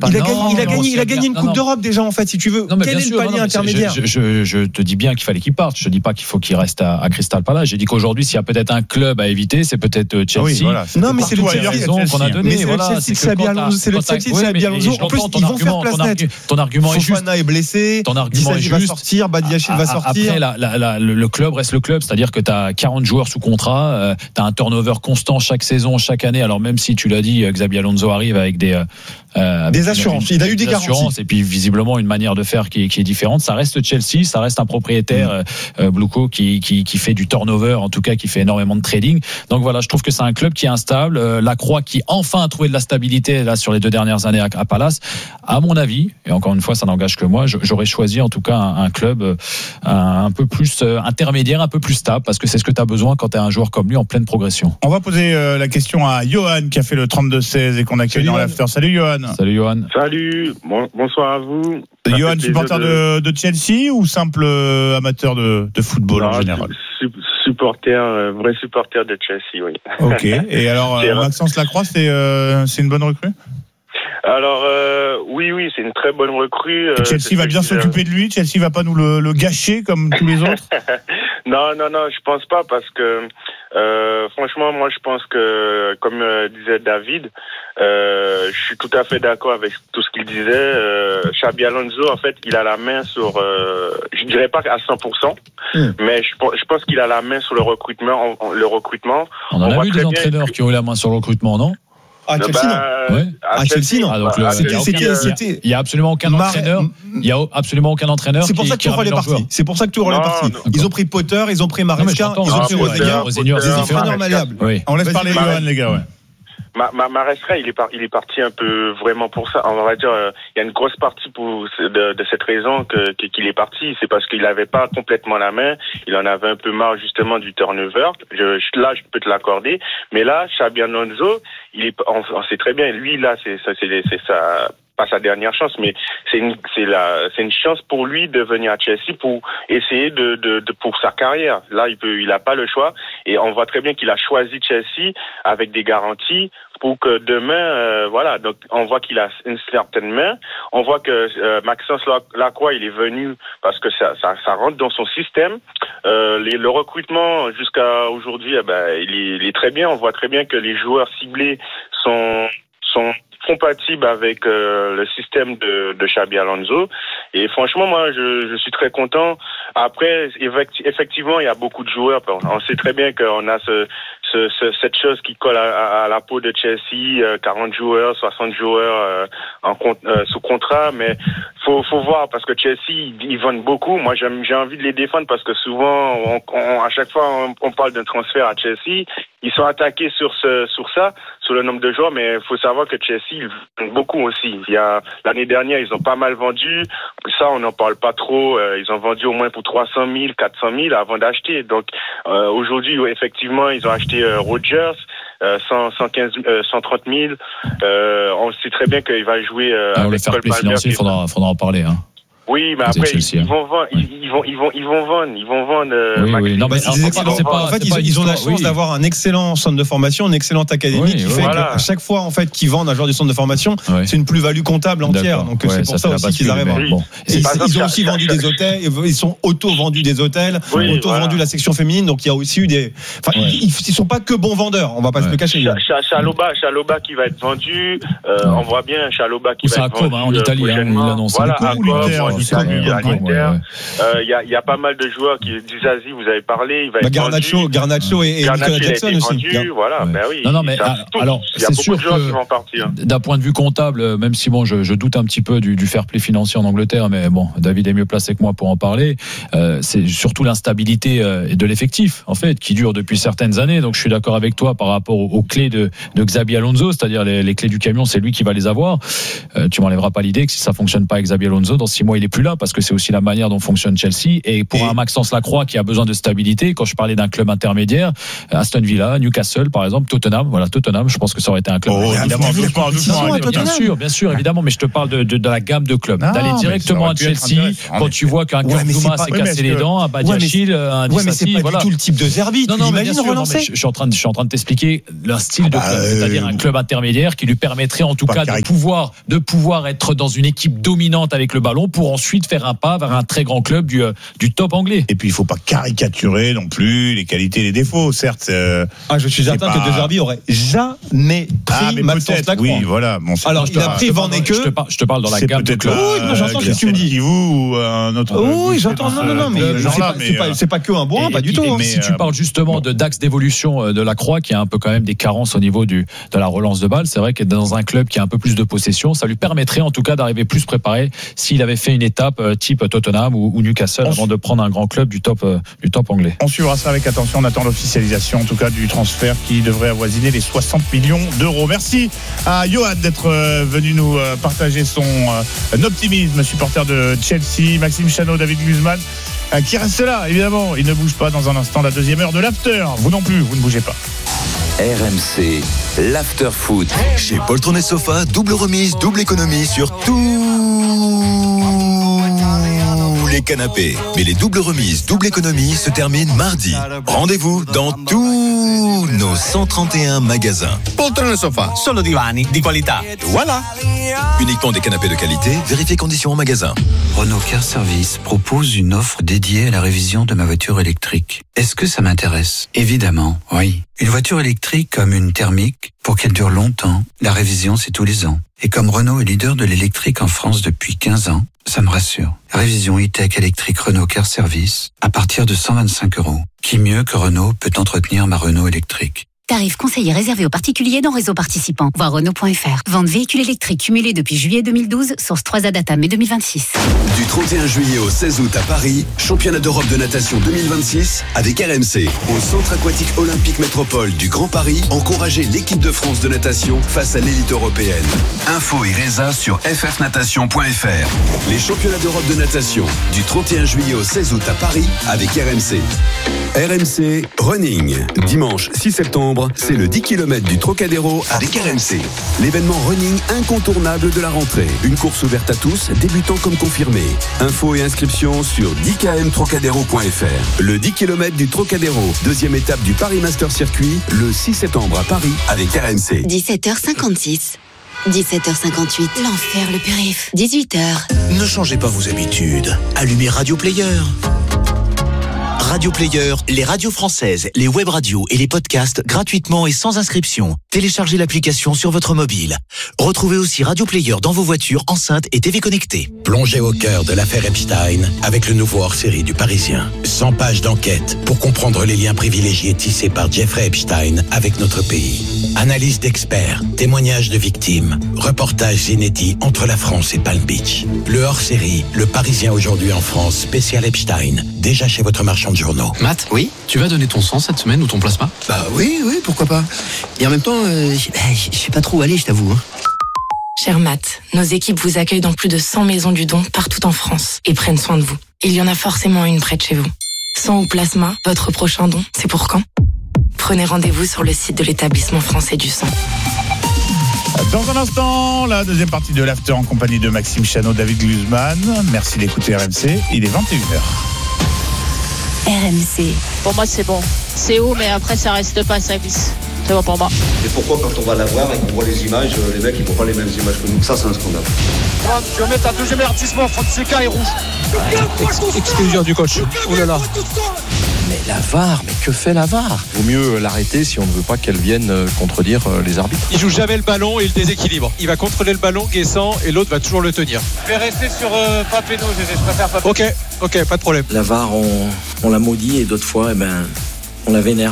Il a gagné une Coupe d'Europe déjà, en fait, si tu veux. Quel est le palier intermédiaire? Je te dis bien qu'il fallait qu'il parte. Je te dis pas qu'il faut qu'il reste à Crystal Palace. J'ai dit qu'aujourd'hui, s'il y a peut-être un club à éviter, c'est peut-être Chelsea. Oui, voilà. Non, mais c'est le Chelsea qu'on a donné. C'est le Chelsea de Xabi Alonso. En plus, ils vont faire place nette. Ton argument est juste. Fofana est blessé. Ton argument est juste. va sortir. Badiachil va sortir. Après, le club reste le club, c'est-à-dire que tu as 40 joueurs sous contrat, tu as un turnover constant chaque saison, chaque année. Alors même si tu l'as dit, Xabi Alonso arrive avec des assurances. Il a eu des garanties. Et puis visiblement une manière de faire qui est différente. Ça reste Chelsea, ça reste un propriétaire Bluco qui fait du turnover, en tout cas qui fait énormément de trading. Donc voilà, je trouve que c'est un club qui est instable. Lacroix qui enfin a trouvé de la stabilité là sur les 2 dernières années à Palace. À mon avis, et encore une fois, ça n'engage que moi, j'aurais choisi en tout cas un club un peu plus intermédiaire, un peu plus stable, parce que c'est ce que tu as besoin quand tu as un joueur comme lui en pleine progression. On va poser la question à Johan qui a fait le 32-16 et qu'on accueille dans l'after. Salut Johan. Salut Johan. Salut, bonsoir à vous. Johan, supporter de Chelsea ou simple amateur de football en général? Supporter, vrai supporter de Chelsea, oui. Ok, et alors Maxence Lacroix, c'est une bonne recrue? Alors oui, c'est une très bonne recrue. Chelsea va bien s'occuper de lui. Chelsea va pas nous le gâcher comme tous les autres. Non, je pense pas parce que franchement, moi je pense que comme disait David, je suis tout à fait d'accord avec tout ce qu'il disait. Xabi Alonso, en fait, il a la main sur, je dirais pas à 100%, mais je pense qu'il a la main sur le recrutement. On en a vu des entraîneurs qui ont eu la main sur le recrutement, non? À Chelsea, non. Ouais. À Chelsea, non. Donc, il y a absolument aucun entraîneur. Il y a absolument aucun entraîneur. C'est pour ça que tu auras les parties. C'est pour ça que tu auras les parties. Ils ont pris Potter, ils ont pris Maresca, ils ont pris Rosenior. Des entraîneurs malléables. On laisse parler Johan, les gars. Ouais. Maresca, il est parti un peu vraiment pour ça. On va dire, il y a une grosse partie de cette raison qu'il est parti. C'est parce qu'il n'avait pas complètement la main. Il en avait un peu marre justement du turnover. Là, je peux te l'accorder. Mais là, Xabi Alonso, on sait très bien. Lui, là, c'est pas sa dernière chance, mais c'est une chance pour lui de venir à Chelsea pour essayer pour sa carrière. Là, il a pas le choix et on voit très bien qu'il a choisi Chelsea avec des garanties pour que demain, voilà. Donc, on voit qu'il a une certaine main. On voit que Maxence Lacroix, il est venu parce que ça rentre dans son système. Le recrutement jusqu'à aujourd'hui, il est très bien. On voit très bien que les joueurs ciblés sont compatible avec le système de Xabi Alonso et franchement moi je suis très content. Après effectivement il y a beaucoup de joueurs, on sait très bien qu'on a cette chose qui colle à la peau de Chelsea, 40 joueurs, 60 joueurs sous contrat, mais faut voir parce que Chelsea ils vendent beaucoup. Moi j'ai envie de les défendre parce que souvent à chaque fois on parle d'un transfert à Chelsea, ils sont attaqués sur le nombre de joueurs, mais il faut savoir que Chelsea ils vendent beaucoup aussi. L'année dernière ils ont pas mal vendu, ça on n'en parle pas trop. Ils ont vendu au moins pour 300 000, 400 000 avant d'acheter. Donc aujourd'hui effectivement ils ont acheté Rodgers 130 000. On sait très bien qu'il va jouer. Alors le fair play financier, il faudra en parler. Hein. Oui, mais après ils vont vendre. Oui. Non, mais en fait, ils ont la chance d'avoir un excellent centre de formation, une excellente académie qui fait qu'à chaque fois en fait qu'ils vendent un joueur du centre de formation, c'est une plus-value comptable entière. Donc c'est pour ça aussi qu'ils arrivent. Ils ont aussi vendu des hôtels, ils sont auto-vendus des hôtels, auto-vendu la section féminine. Donc il y a aussi eu des. Enfin, ils sont pas que bons vendeurs. On va pas se le cacher. Chalobah qui va être vendu. On voit bien Chalobah qui va être vendu. En Italie, il annonce. rajouter un milieu à l'Inter. Il y a pas mal de joueurs qui Dizazi, vous avez parlé, il va être Garnacho et Nicolas Jackson aussi. Voilà, ben oui. Non, mais alors il y a c'est beaucoup sûr de joueurs qui vont que partir. d'un point de vue comptable, même si bon, je doute un petit peu du fair play financier en Angleterre, mais bon, David est mieux placé que moi pour en parler. C'est surtout l'instabilité de l'effectif, en fait, qui dure depuis certaines années. Donc je suis d'accord avec toi par rapport aux clés de Xabi Alonso, c'est-à-dire les clés du camion, c'est lui qui va les avoir. Tu m'enlèveras pas l'idée que si ça fonctionne pas avec Xabi Alonso, dans 6 mois il est plus là, parce que c'est aussi la manière dont fonctionne Chelsea. Et pour un Maxence Lacroix qui a besoin de stabilité, quand je parlais d'un club intermédiaire, Aston Villa, Newcastle par exemple, Tottenham, je pense que ça aurait été un club. Évidemment, bien sûr, évidemment, mais je te parle de la gamme de clubs. D'aller directement à Chelsea quand tu vois qu'un Kurtzuma s'est cassé les dents, un Badiachil, un Disasi, mais c'est pas du tout le type de Zerbi. Non, mais bien sûr, je suis en train de t'expliquer leur style de club, c'est-à-dire un club intermédiaire qui lui permettrait en tout cas de pouvoir être dans une équipe dominante avec le ballon pour ensuite faire un pas vers un très grand club du top anglais. Et puis il faut pas caricaturer non plus les qualités et les défauts, certes. Je suis certain que De Zerbi aurait jamais pris Maxence Lacroix. Oui, voilà. Bon, alors il a pris Van Ecke. Je te parle dans la gamme de clubs. Oui, j'entends ce que tu me dis. Ou un autre. Oui, j'entends. Non, mais c'est pas que un bon, pas du tout. Mais si tu parles justement d'axe d'évolution de Lacroix, qui a un peu quand même des carences au niveau de la relance de balle, c'est vrai que dans un club qui a un peu plus de possession, ça lui permettrait en tout cas d'arriver plus préparé s'il avait fait une étape type Tottenham ou Newcastle avant de prendre un grand club du top anglais. On suivra ça avec attention. On attend l'officialisation en tout cas du transfert qui devrait avoisiner les 60 millions d'euros. Merci à Johan d'être venu nous partager son optimisme, supporter de Chelsea. Maxime Chano, David Guzman qui reste là, évidemment. Il ne bouge pas. Dans un instant, la deuxième heure de l'after. Vous non plus, vous ne bougez pas. RMC, l'after foot. Chez Poltron et Sofa, double remise, double économie sur tous les canapés. Mais les doubles remises, double économie se terminent mardi. Rendez-vous dans tous nos 131 magasins. Poltron et Sofa, solo divani di qualità. Voilà. Uniquement des canapés de qualité, vérifiez conditions en magasin. Renault Car Service propose une offre dédiée à la révision de ma voiture électrique. Est-ce que ça m'intéresse ? Évidemment, oui. Une voiture électrique comme une thermique, pour qu'elle dure longtemps, la révision c'est tous les ans. Et comme Renault est leader de l'électrique en France depuis 15 ans, ça me rassure. Révision e-tech électrique Renault Car Service à partir de 125 €. Qui mieux que Renault peut entretenir ma Renault électrique ? Tarif conseillé réservé aux particuliers dans réseau participant. Voir Renault.fr. Vente véhicules électriques cumulés depuis juillet 2012, source 3 à data mai 2026. Du 31 juillet au 16 août à Paris, championnat d'Europe de natation 2026 avec RMC. Au Centre aquatique olympique métropole du Grand Paris, encouragez l'équipe de France de natation face à l'élite européenne. Info et résa sur ffnatation.fr. Les championnats d'Europe de natation du 31 juillet au 16 août à Paris avec RMC. RMC Running. Dimanche 6 septembre, c'est le 10 km du Trocadéro avec RMC. L'événement running incontournable de la rentrée. Une course ouverte à tous, débutants comme confirmés. Infos et inscriptions sur 10kmtrocadéro.fr. Le 10 km du Trocadéro, deuxième étape du Paris Master Circuit, le 6 septembre à Paris avec RMC. 17h56. 17h58, l'enfer le périph'. 18h. Ne changez pas vos habitudes. Allumez Radio Player. Radio Player, les radios françaises, les web radios et les podcasts gratuitement et sans inscription. Téléchargez l'application sur votre mobile. Retrouvez aussi Radio Player dans vos voitures, enceintes et TV connectées. Plongez au cœur de l'affaire Epstein avec le nouveau hors-série du Parisien. 100 pages d'enquête pour comprendre les liens privilégiés tissés par Jeffrey Epstein avec notre pays. Analyse d'experts, témoignages de victimes, reportages inédits entre la France et Palm Beach. Le hors-série, le Parisien aujourd'hui en France, spécial Epstein, déjà chez votre marchand de journaux. Matt, oui, tu vas donner ton sang cette semaine ou ton plasma ? Bah oui, pourquoi pas. Et en même temps, je sais pas trop où aller, je t'avoue. Cher Matt, nos équipes vous accueillent dans plus de 100 maisons du don partout en France et prennent soin de vous. Il y en a forcément une près de chez vous. Sang ou plasma, votre prochain don, c'est pour quand ? Prenez rendez-vous sur le site de l'établissement français du sang. Dans un instant, la deuxième partie de l'after en compagnie de Maxime Chano, David Guzman. Merci d'écouter RMC. Il est 21h. RMC. Pour moi, c'est bon. C'est haut, mais après, ça reste pas, ça glisse. C'est bon pour moi. Et pourquoi, quand on va la voir et qu'on voit les images, les mecs, ils voient pas les mêmes images que nous ? Ça, c'est un scandale. Tu vas mettre un deuxième avertissement, Fonseca est rouge. Exclusion du coach. Oh là là. mais la VAR, mais que fait la VAR ? Vaut mieux l'arrêter si on ne veut pas qu'elle vienne contredire les arbitres. Il joue jamais le ballon et il déséquilibre. Il va contrôler le ballon, Guessant, et l'autre va toujours le tenir. Je vais rester sur Papeno, je préfère Papeno. Ok, pas de problème. La VAR, on la maudit et d'autres fois, on la vénère.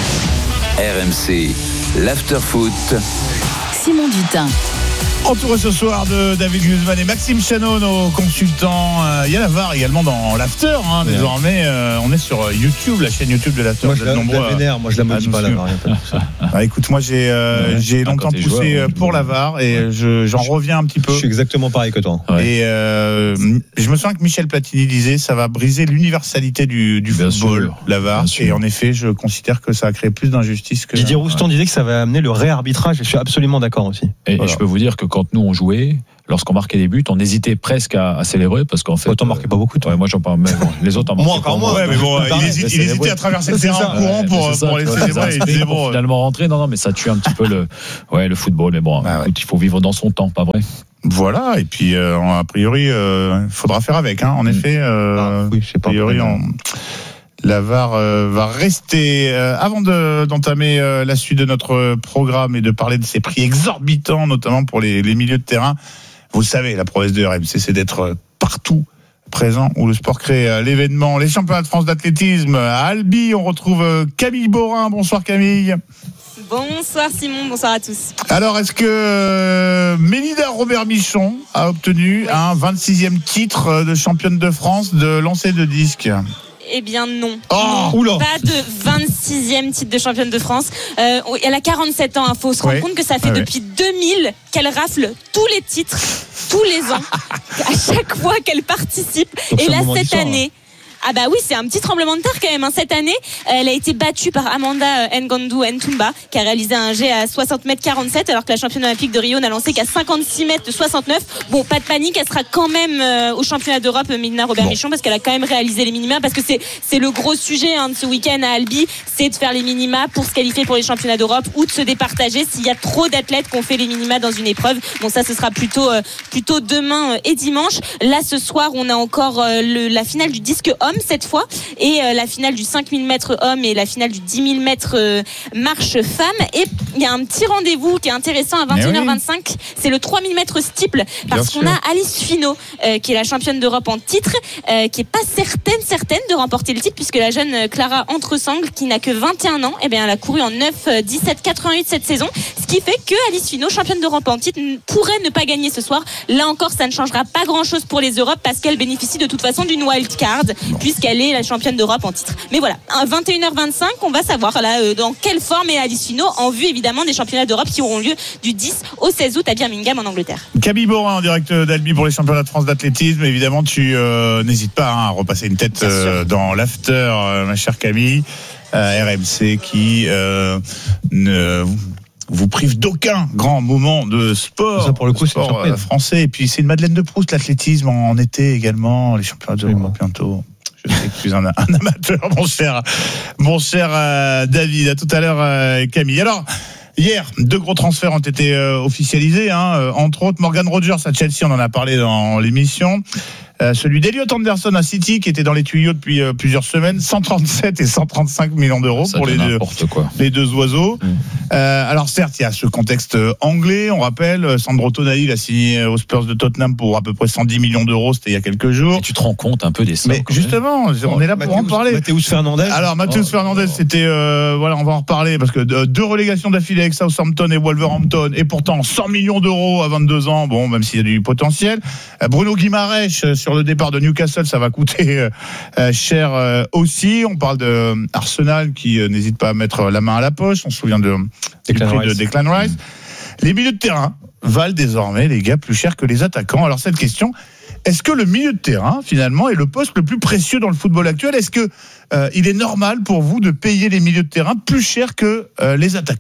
RMC, l'after-foot. Simon Dutin. Entouré ce soir de David Guzman et Maxime Chanot, nos consultants. Il y a la VAR également dans l'after. Désormais, on est sur YouTube, la chaîne YouTube de l'after. Moi, je la vénère. Moi, je la maudis pas, la VAR. Écoute, moi, j'ai longtemps poussé pour la VAR et j'en reviens un petit peu. Je suis exactement pareil que toi. Et je me souviens que Michel Platini disait ça va briser l'universalité du football, la VAR. Et en effet, je considère que ça a créé plus d'injustice que. Didier Roustan disait que ça va amener le réarbitrage. Et je suis absolument d'accord aussi. Et je peux vous dire que quand nous on jouait, lorsqu'on marquait des buts, on hésitait presque à célébrer parce qu'en fait. Toi, t'en marquais pas beaucoup. Ouais, moi j'en parle même. Les autres en marquaient. Moi encore moins. Ouais, mais bon, il hésitait à traverser le terrain en courant pour les célébrer. Il disait bon. Finalement rentrer, non, mais ça tue un petit peu le football. Mais bon, écoute, il faut vivre dans son temps, pas vrai. Voilà, et puis a priori, il faudra faire avec. En effet, oui, je sais pas. A priori, la VAR va rester. Avant d'entamer la suite de notre programme et de parler de ces prix exorbitants, notamment pour les milieux de terrain, vous le savez, la promesse de RMC, c'est d'être partout présent où le sport crée l'événement. Les championnats de France d'athlétisme à Albi, on retrouve Camille Borin. Bonsoir Camille. Bonsoir Simon, bonsoir à tous. Alors, est-ce que Mélida Robert-Michon a obtenu un 26e titre de championne de France de lancer de disque ? Eh bien non. Oula. Pas de 26e titre de championne de France. Elle a 47 ans. Il faut se rendre compte que ça fait depuis 2000 qu'elle rafle tous les titres, tous les ans, à chaque fois qu'elle participe. Donc et là, cette année... Ah bah oui, c'est un petit tremblement de terre quand même. Cette année, elle a été battue par Amanda Ngannou Ntumba, qui a réalisé un jet à 60 mètres 47, alors que la championne olympique de Rio n'a lancé qu'à 56 mètres 69. Bon, pas de panique, elle sera quand même au championnat d'Europe, Mélina Robert-Michon, parce qu'elle a quand même réalisé les minima, parce que c'est le gros sujet de ce week-end à Albi, c'est de faire les minima pour se qualifier pour les championnats d'Europe ou de se départager s'il y a trop d'athlètes qui ont fait les minima dans une épreuve. Bon, ça, ce sera plutôt demain et dimanche. Là, ce soir, on a encore la finale du disque homme cette fois et la finale du 5000 mètres homme et la finale du 10 000 mètres marche femme. Et il y a un petit rendez-vous qui est intéressant à 21h25, c'est le 3000 mètres steeple, parce qu'on a Alice Finot qui est la championne d'Europe en titre, qui est pas certaine de remporter le titre, puisque la jeune Clara Entresangle, qui n'a que 21 ans, elle a couru en 9-17-88 cette saison, ce qui fait que Alice Finot, championne d'Europe en titre, pourrait ne pas gagner ce soir. Là encore, ça ne changera pas grand chose pour les Europes, parce qu'elle bénéficie de toute façon d'une wild card, puisqu'elle est la championne d'Europe en titre. Mais voilà, à 21h25, on va savoir là dans quelle forme est Alice Finot, en vue évidemment des championnats d'Europe qui auront lieu du 10 au 16 août à Birmingham en Angleterre. Camille Borin en direct d'Albi pour les championnats de France d'athlétisme. Évidemment, tu n'hésites pas à repasser une tête dans l'after, ma chère Camille. RMC qui ne vous prive d'aucun grand moment de sport. Ça, pour le coup, c'est français. Et puis, c'est une Madeleine de Proust, l'athlétisme en été également, les championnats d'Europe bientôt. Je sais que tu es un amateur, mon cher David. À tout à l'heure, Camille. Alors, hier, 2 gros transferts ont été officialisés, entre autres Morgan Rogers à Chelsea, on en a parlé dans l'émission. Celui d'Elliot Anderson à City, qui était dans les tuyaux depuis plusieurs semaines, 137 et 135 millions d'euros pour les deux oiseaux. Alors certes, il y a ce contexte anglais, on rappelle, Sandro Tonali a signé aux Spurs de Tottenham pour à peu près 110 millions d'euros, c'était il y a quelques jours. Et tu te rends compte un peu des sommes. Mais justement, on est là pour en parler. Mathéus Fernandez. Alors Mathéus Fernandez, c'était on va en reparler, parce que 2 relégations d'affilée avec Southampton et Wolverhampton, et pourtant 100 millions d'euros à 22 ans, bon, même s'il y a du potentiel. Bruno Guimaraes sur le départ de Newcastle, ça va coûter cher aussi. On parle de Arsenal qui n'hésite pas à mettre la main à la poche. On se souvient du prix de Declan Rice. Les milieux de terrain valent désormais, les gars, plus cher que les attaquants. Alors cette question, est-ce que le milieu de terrain, finalement, est le poste le plus précieux dans le football actuel ? Est-ce que il est normal pour vous de payer les milieux de terrain plus cher que les attaquants ?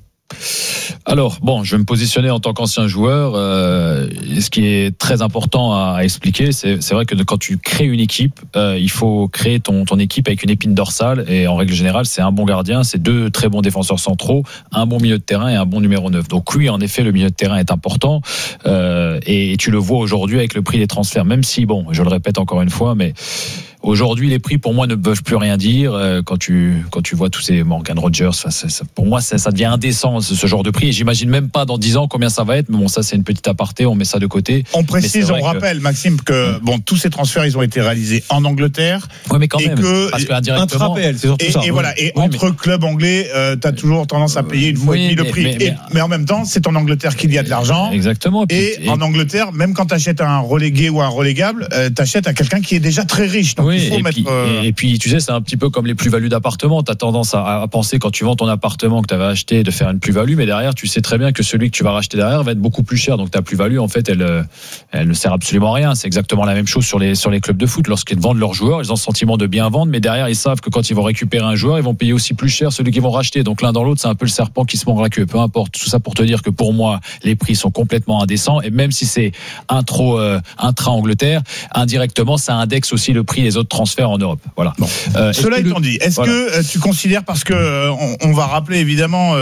Alors, bon, je vais me positionner en tant qu'ancien joueur. Ce qui est très important à expliquer, c'est vrai que quand tu crées une équipe, il faut créer ton équipe avec une épine dorsale. Et en règle générale, c'est un bon gardien, c'est 2 très bons défenseurs centraux, un bon milieu de terrain et un bon numéro 9. Donc oui, en effet, le milieu de terrain est important. Et tu le vois aujourd'hui avec le prix des transferts. Même si, bon, je le répète encore une fois, mais Aujourd'hui, les prix pour moi ne peuvent plus rien dire. Quand tu vois tous ces Morgan Rogers, pour moi ça devient indécent ce genre de prix. Et j'imagine même pas dans 10 ans combien ça va être. Mais bon, ça c'est une petite aparté, on met ça de côté. On précise, on rappelle, Maxime, que tous ces transferts ils ont été réalisés en Angleterre. Oui, mais quand même. Parce que indirectement. C'est surtout ça. Et voilà. Et entre clubs anglais, t'as toujours tendance à payer une fois et demi le prix. Mais en même temps, c'est en Angleterre qu'il y a de l'argent. Exactement. Et en Angleterre, même quand t'achètes un relégué ou un relégable, t'achètes à quelqu'un qui est déjà très riche. Donc il faut mettre. Et puis, tu sais, c'est un petit peu comme les plus-values d'appartement. T'as tendance à penser quand tu vends ton appartement que t'avais acheté de faire une plus-value, mais derrière, tu sais très bien que celui que tu vas racheter derrière va être beaucoup plus cher. Donc ta plus-value, en fait, elle ne sert absolument à rien. C'est exactement la même chose sur les clubs de foot. Lorsqu'ils vendent leurs joueurs, ils ont le sentiment de bien vendre, mais derrière, ils savent que quand ils vont récupérer un joueur, ils vont payer aussi plus cher celui qu'ils vont racheter. Donc l'un dans l'autre, c'est un peu le serpent qui se mord la queue. Peu importe. Tout ça pour te dire que pour moi, les prix sont complètement indécents. Et même si c'est intra-Angleterre, indirectement, ça indexe aussi le prix des autres transferts en Europe. Voilà. Bon. Cela étant dit, est-ce que tu considères, parce que on va rappeler évidemment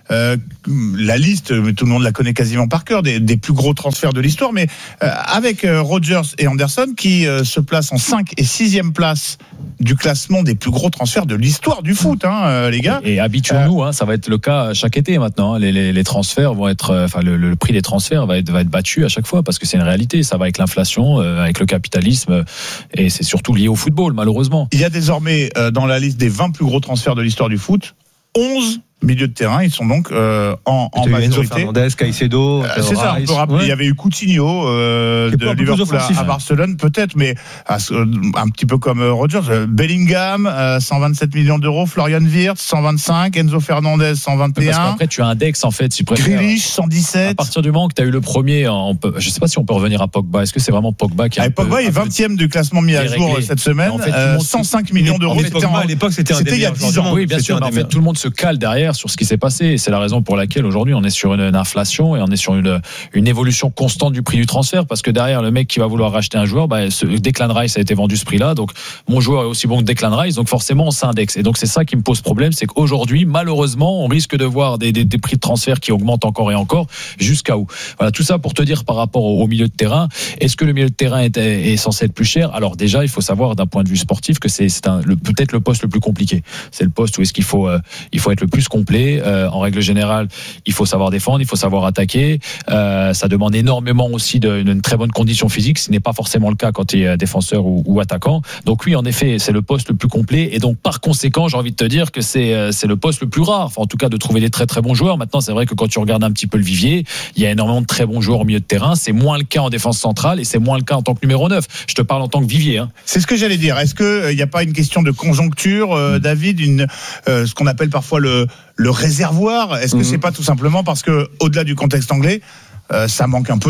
la liste, mais tout le monde la connaît quasiment par cœur, des plus gros transferts de l'histoire, mais avec Rodgers et Anderson qui se placent en 5 et 6e place du classement des plus gros transferts de l'histoire du foot, les gars. Et habituons-nous, ça va être le cas chaque été maintenant. Les transferts vont être, le prix des transferts va être battu à chaque fois parce que c'est une réalité. Ça va avec l'inflation, avec le capitalisme, et c'est surtout lié au football, malheureusement. Il y a désormais dans la liste des 20 plus gros transferts de l'histoire du foot, 11 milieu de terrain, ils sont donc en majorité. Enzo Fernandez, Caicedo, c'est ça, on peut rappeler. Il y avait eu Coutinho de Liverpool à Barcelone, peut-être, mais un petit peu comme Rodgers. Bellingham, 127 millions d'euros, Florian Wirtz, 125, Enzo Fernandez, 121. Parce qu'après, tu indexes, en fait, si tu préfères. Grealish, 117. À partir du moment que tu as eu le premier, je sais pas si on peut revenir à Pogba. Est-ce que c'est vraiment Pogba qui a Pogba est 20e du classement mis à jour cette semaine. En fait, 105 millions d'euros. Pogba, à l'époque, c'était il y a 10 ans. Oui, bien sûr. En fait, tout le monde se cale derrière sur ce qui s'est passé. Et c'est la raison pour laquelle aujourd'hui on est sur une inflation et on est sur une évolution constante du prix du transfert, parce que derrière le mec qui va vouloir racheter un joueur, Declan Rice a été vendu ce prix-là, donc mon joueur est aussi bon que Declan Rice, donc forcément on s'indexe. Et donc c'est ça qui me pose problème, c'est qu'aujourd'hui malheureusement on risque de voir des prix de transfert qui augmentent encore et encore, jusqu'à où. Voilà, tout ça pour te dire par rapport au milieu de terrain. Est-ce que le milieu de terrain est censé être plus cher? Alors déjà il faut savoir d'un point de vue sportif que c'est peut-être le poste le plus compliqué. C'est le poste où est-ce qu'il faut être le plus complet. En règle générale, il faut savoir défendre, il faut savoir attaquer. Ça demande énormément aussi d'une très bonne condition physique, ce n'est pas forcément le cas quand tu es défenseur ou attaquant. Donc oui, en effet, c'est le poste le plus complet, et donc par conséquent, j'ai envie de te dire que c'est le poste le plus rare. Enfin, en tout cas, de trouver des très très bons joueurs. Maintenant, c'est vrai que quand tu regardes un petit peu le vivier, il y a énormément de très bons joueurs au milieu de terrain. C'est moins le cas en défense centrale et c'est moins le cas en tant que numéro 9. Je te parle en tant que vivier. C'est ce que j'allais dire. Est-ce qu'il n'y a pas une question de conjoncture, David, ce qu'on appelle parfois le réservoir? Est-ce que c'est pas tout simplement parce que, au-delà du contexte anglais, ça manque un peu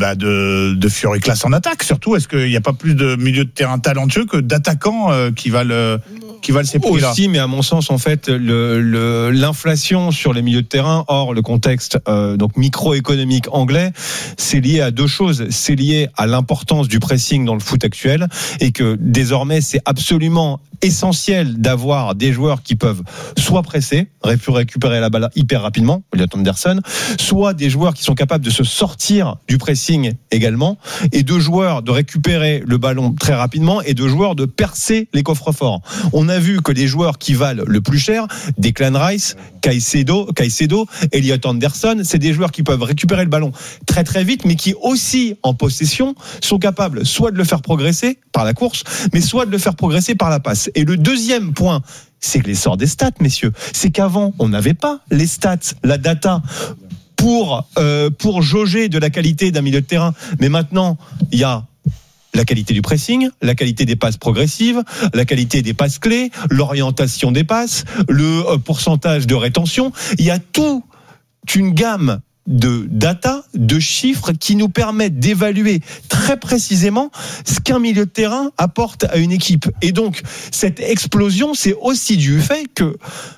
de furiclasse en attaque, surtout? Est-ce qu'il n'y a pas plus de milieu de terrain talentueux que d'attaquants qui valent ces prix-là? Aussi, mais à mon sens, en fait, l'inflation sur les milieux de terrain, hors le contexte donc microéconomique anglais, c'est lié à deux choses. C'est lié à l'importance du pressing dans le foot actuel, et que désormais, c'est absolument essentiel d'avoir des joueurs qui peuvent soit presser, récupérer la balle hyper rapidement, Elliot Anderson, soit des joueurs qui sont capables de se sortir du pressing également, et de joueurs de récupérer le ballon très rapidement, et de joueurs de percer les coffres forts. On a vu que les joueurs qui valent le plus cher, Declan Rice, Caicedo, Elliot Anderson, c'est des joueurs qui peuvent récupérer le ballon très très vite, mais qui aussi en possession sont capables soit de le faire progresser par la course, mais soit de le faire progresser par la passe. Et le deuxième point, c'est que l'essor des stats, messieurs, c'est qu'avant on n'avait pas les stats, la data pour jauger de la qualité d'un milieu de terrain. Mais maintenant, il y a la qualité du pressing, la qualité des passes progressives, la qualité des passes clés, l'orientation des passes, le pourcentage de rétention. Il y a toute une gamme de data, de chiffres qui nous permettent d'évaluer très précisément ce qu'un milieu de terrain apporte à une équipe. Et donc, cette explosion, c'est aussi du fait que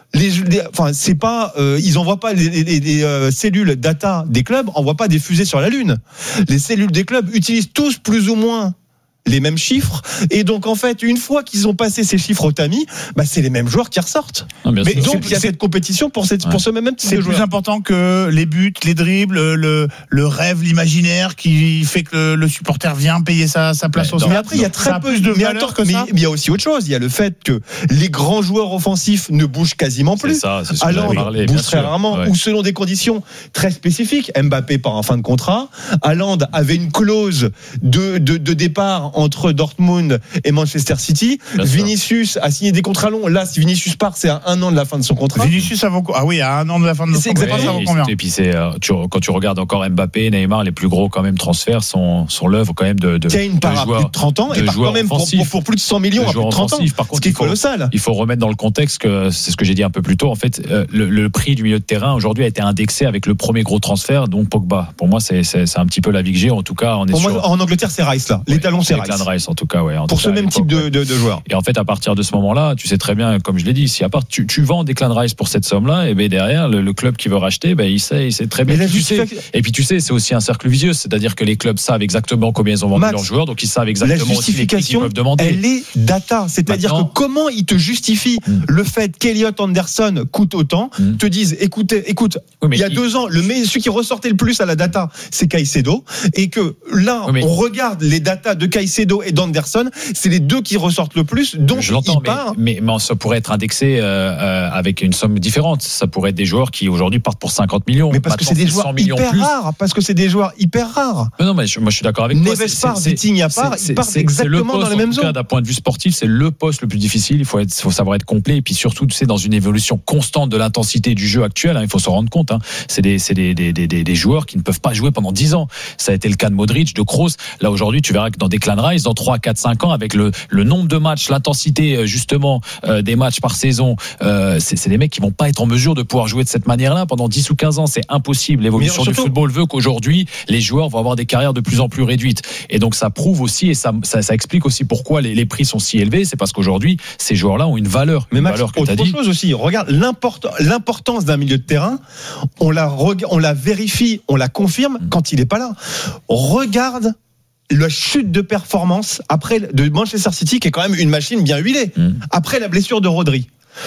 c'est pas, ils envoient pas les cellules data des clubs, envoient pas des fusées sur la Lune. Les cellules des clubs utilisent tous plus ou moins les mêmes chiffres, et donc en fait une fois qu'ils ont passé ces chiffres au tamis, c'est les mêmes joueurs qui ressortent. Mais donc il y a cette compétition pour ce même type de joueur. C'est plus important que les buts, les dribbles, le rêve, l'imaginaire qui fait que le supporter vient payer sa place au stade. Mais après il y a très peu de valeur que ça. Mais il y a aussi autre chose, il y a le fait que les grands joueurs offensifs ne bougent quasiment plus. Haaland bouge très rarement, ou selon des conditions très spécifiques. Mbappé part en fin de contrat, Haaland avait une clause de départ entre Dortmund et Manchester City. Vinicius a signé des contrats longs. Là, si Vinicius part, c'est à 1 an de la fin de son contrat. Vinicius à 1 an de la fin de son contrat. Ça vaut combien ? Et puis quand tu regardes encore Mbappé, Neymar, les plus gros quand même transferts sont l'œuvre quand même de Kane part à plus de 30 ans et part quand même pour plus de 100 millions à plus de 30 ans. Par contre, ce qui est colossal. Il faut remettre dans le contexte que c'est ce que j'ai dit un peu plus tôt. En fait, le prix du milieu de terrain aujourd'hui a été indexé avec le premier gros transfert, donc Pogba. Pour moi, c'est un petit peu la vie que j'ai. En tout cas, en Angleterre, c'est Rice là. L'étalon, c'est Rice. En tout cas, pour ce même type de joueur. Et en fait, à partir de ce moment-là, tu sais très bien, comme je l'ai dit, si à part tu vends Declan Rice pour cette somme-là, et bien derrière le club qui veut racheter, il sait très bien. Et puis tu sais, c'est aussi un cercle vicieux, c'est-à-dire que les clubs savent exactement combien ils ont vendu leurs joueurs, donc ils savent exactement aussi les prix qu'ils peuvent demander. Elle est data, c'est-à-dire que comment ils te justifient le fait qu'Elliott Anderson coûte autant, te disent, écoute, il y a 2 ans, celui qui ressortait le plus à la data, c'est Caicedo, et que là, on regarde les datas de Caicedo et d'Anderson, c'est les 2 qui ressortent le plus, donc je l'entends, mais ça pourrait être indexé avec une somme différente. Ça pourrait être des joueurs qui aujourd'hui partent pour 50 millions. Mais parce que c'est des joueurs hyper rares. Non, mais moi je suis d'accord avec toi. Neves part, Vitinha part, ils partent exactement dans les mêmes zones. D'un point de vue sportif, c'est le poste le plus difficile. Il faut savoir être complet, et puis surtout, tu sais, dans une évolution constante de l'intensité du jeu actuel, il faut se rendre compte. C'est des joueurs qui ne peuvent pas jouer pendant 10 ans. Ça a été le cas de Modric, de Kroos. Là aujourd'hui, tu verras que dans Declan Rice, dans 3, 4, 5 ans, avec le nombre de matchs, l'intensité justement des matchs par saison, c'est des mecs qui vont pas être en mesure de pouvoir jouer de cette manière-là pendant 10 ou 15 ans. C'est impossible. L'évolution du football veut qu'aujourd'hui, les joueurs vont avoir des carrières de plus en plus réduites. Et donc ça prouve aussi, et ça explique aussi pourquoi les prix sont si élevés. C'est parce qu'aujourd'hui, ces joueurs-là ont une valeur. Mais Max, valeur que autre chose aussi. Regarde l'importance d'un milieu de terrain. On la vérifie, on la confirme quand il est pas là. Regarde la chute de performance de Manchester City, qui est quand même une machine bien huilée, après la blessure de Rodri.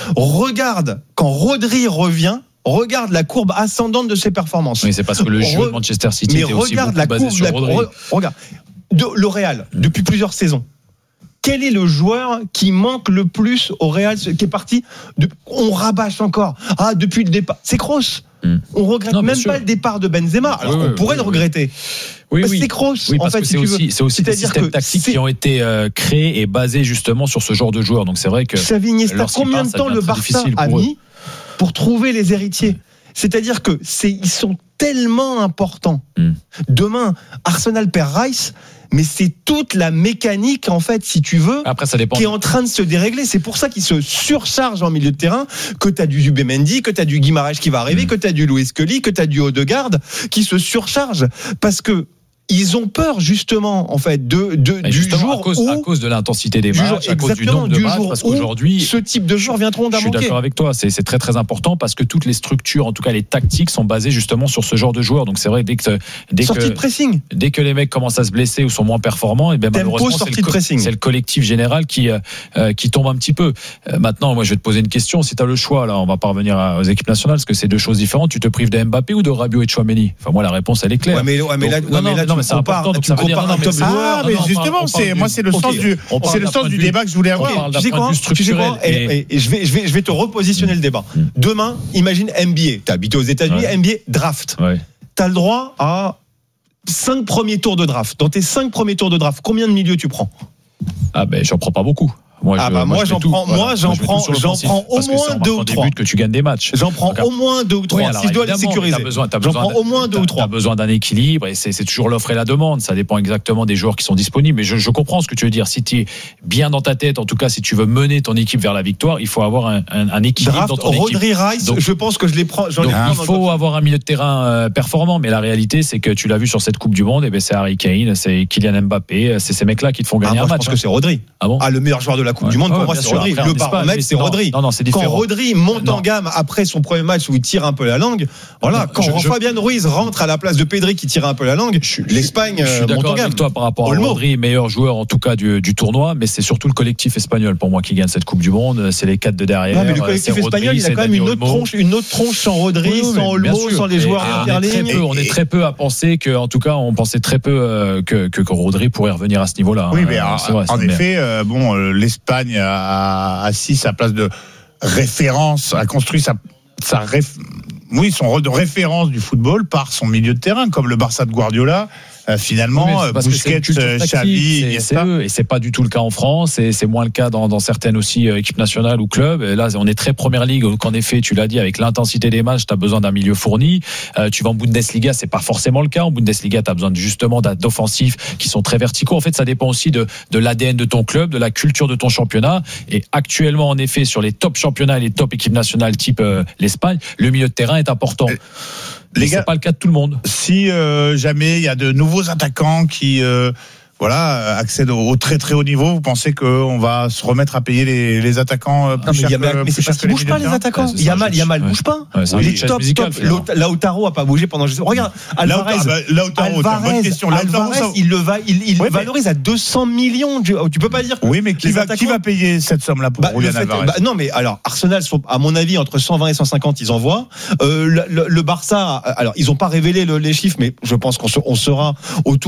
Regarde, quand Rodri revient, regarde la courbe ascendante de ses performances. Oui, c'est parce que le jeu de Manchester City était aussi beaucoup basé sur Rodri. Regarde, le Real, depuis plusieurs saisons, quel est le joueur qui manque le plus au Real, qui est parti on rabâche encore. Depuis le départ, c'est Kroos. On regrette pas le départ de Benzema, alors qu'on pourrait le regretter. C'est Kroos. Oui, parce que c'est aussi des systèmes tactiques qui ont été créés et basés justement sur ce genre de joueurs. Donc c'est vrai que Xavi Iniesta, combien de temps le Barça a mis pour trouver les héritiers? C'est-à-dire que ils sont tellement importants. Demain, Arsenal perd Rice, mais c'est toute la mécanique, en fait, si tu veux, après, ça dépend, qui est en train de se dérégler. C'est pour ça qu'ils se surchargent en milieu de terrain, que tu as du Zubimendi, que tu as du Guimarães qui va arriver, que tu as du Luis Scully, que tu as du Odegaard, qui se surchargent. Parce que ils ont peur justement en fait du jour à cause de l'intensité des matchs, à cause du nombre de matchs, parce qu'aujourd'hui ce type de joueurs viendront à manquer. Je suis d'accord avec toi, c'est très très important parce que toutes les structures, en tout cas les tactiques, sont basées justement sur ce genre de joueurs. Donc c'est vrai dès que les mecs commencent à se blesser ou sont moins performants, et bien malheureusement c'est le collectif général qui tombe un petit peu. Maintenant, moi je vais te poser une question. Si tu as le choix, là, on va pas revenir aux équipes nationales parce que c'est 2 choses différentes. Tu te prives de Mbappé ou de Rabiot et de Tchouaméni? Enfin moi la réponse elle est claire. Non, mais c'est important. Donc ça veut dire mais justement, c'est le sens du débat que je voulais avoir. Tu sais quoi, et je vais te repositionner le débat. Demain, imagine NBA. T'as habité aux États-Unis, NBA draft. T'as le droit à 5 premiers tours de draft. Dans tes 5 premiers tours de draft, combien de milieux tu prends? J'en prends pas beaucoup. Moi, j'en prends au moins 2 ou 3 que tu gagnes des matchs. J'en prends au moins 2 ou 3 si je dois les sécuriser. J'en prends au moins 2 ou 3. Tu as besoin d'un équilibre et c'est toujours l'offre et la demande. Ça dépend exactement des joueurs qui sont disponibles. Mais je comprends ce que tu veux dire. Si tu es bien dans ta tête, en tout cas, si tu veux mener ton équipe vers la victoire, il faut avoir un équilibre dans ton équipe. Rodri, Rice, je pense que je les prends. Il faut avoir un milieu de terrain performant. Mais la réalité, c'est que tu l'as vu sur cette Coupe du Monde, c'est Harry Kane, c'est Kylian Mbappé, c'est ces mecs-là qui te font gagner un match. Je pense que c'est Rodri. Ah bon? Le meilleur joueur de la la Coupe du Monde, pour moi, c'est Rodri. Le baromètre, c'est Rodri. Non, c'est différent. Quand Rodri monte en gamme après son premier match où il tire un peu la langue, voilà. Quand Fabian Ruiz rentre à la place de Pedri qui tire un peu la langue, l'Espagne monte en gamme. Avec toi par rapport à Rodri, meilleur joueur en tout cas du tournoi, mais c'est surtout le collectif espagnol pour moi qui gagne cette Coupe du Monde. C'est les 4 de derrière. Non, mais le collectif espagnol, il a quand même une autre tronche sans Rodri, sans Olmo, sans les joueurs interlignes. On est très peu à penser que, en tout cas, on pensait très peu que Rodri pourrait revenir à ce niveau-là. Oui, mais en effet, l'Espagne a assis sa place de référence, a construit son rôle de référence du football par son milieu de terrain, comme le Barça de Guardiola. Finalement, Busquets, Xavi, Iniesta. Et c'est pas du tout le cas en France, et c'est moins le cas dans certaines aussi équipes nationales ou clubs. Et là, on est très première ligue, donc en effet, tu l'as dit, avec l'intensité des matchs, tu as besoin d'un milieu fourni. Tu vas en Bundesliga, c'est pas forcément le cas. En Bundesliga, tu as besoin justement d'offensifs qui sont très verticaux. En fait, ça dépend aussi de l'ADN de ton club, de la culture de ton championnat. Et actuellement, en effet, sur les top championnats et les top équipes nationales type l'Espagne, le milieu de terrain est important. Les gars, c'est pas le cas de tout le monde. Si jamais il y a de nouveaux attaquants qui accèdent au très très haut niveau, vous pensez qu'on va se remettre à payer les attaquants plus cher mais c'est parce qu'ils bougent pas les attaquants. Yamal bouge pas. Il est top. Lautaro a pas bougé pendant. Regarde, Alvarez, bonne question. Alvarez, il valorise à 200 millions. Tu peux pas dire que. Oui, mais qui va payer cette somme-là pour Julian Alvarez? Non, mais alors Arsenal sont, à mon avis, entre 120 et 150, ils envoient. Le Barça, alors ils ont pas révélé les chiffres, mais je pense qu'on sera autour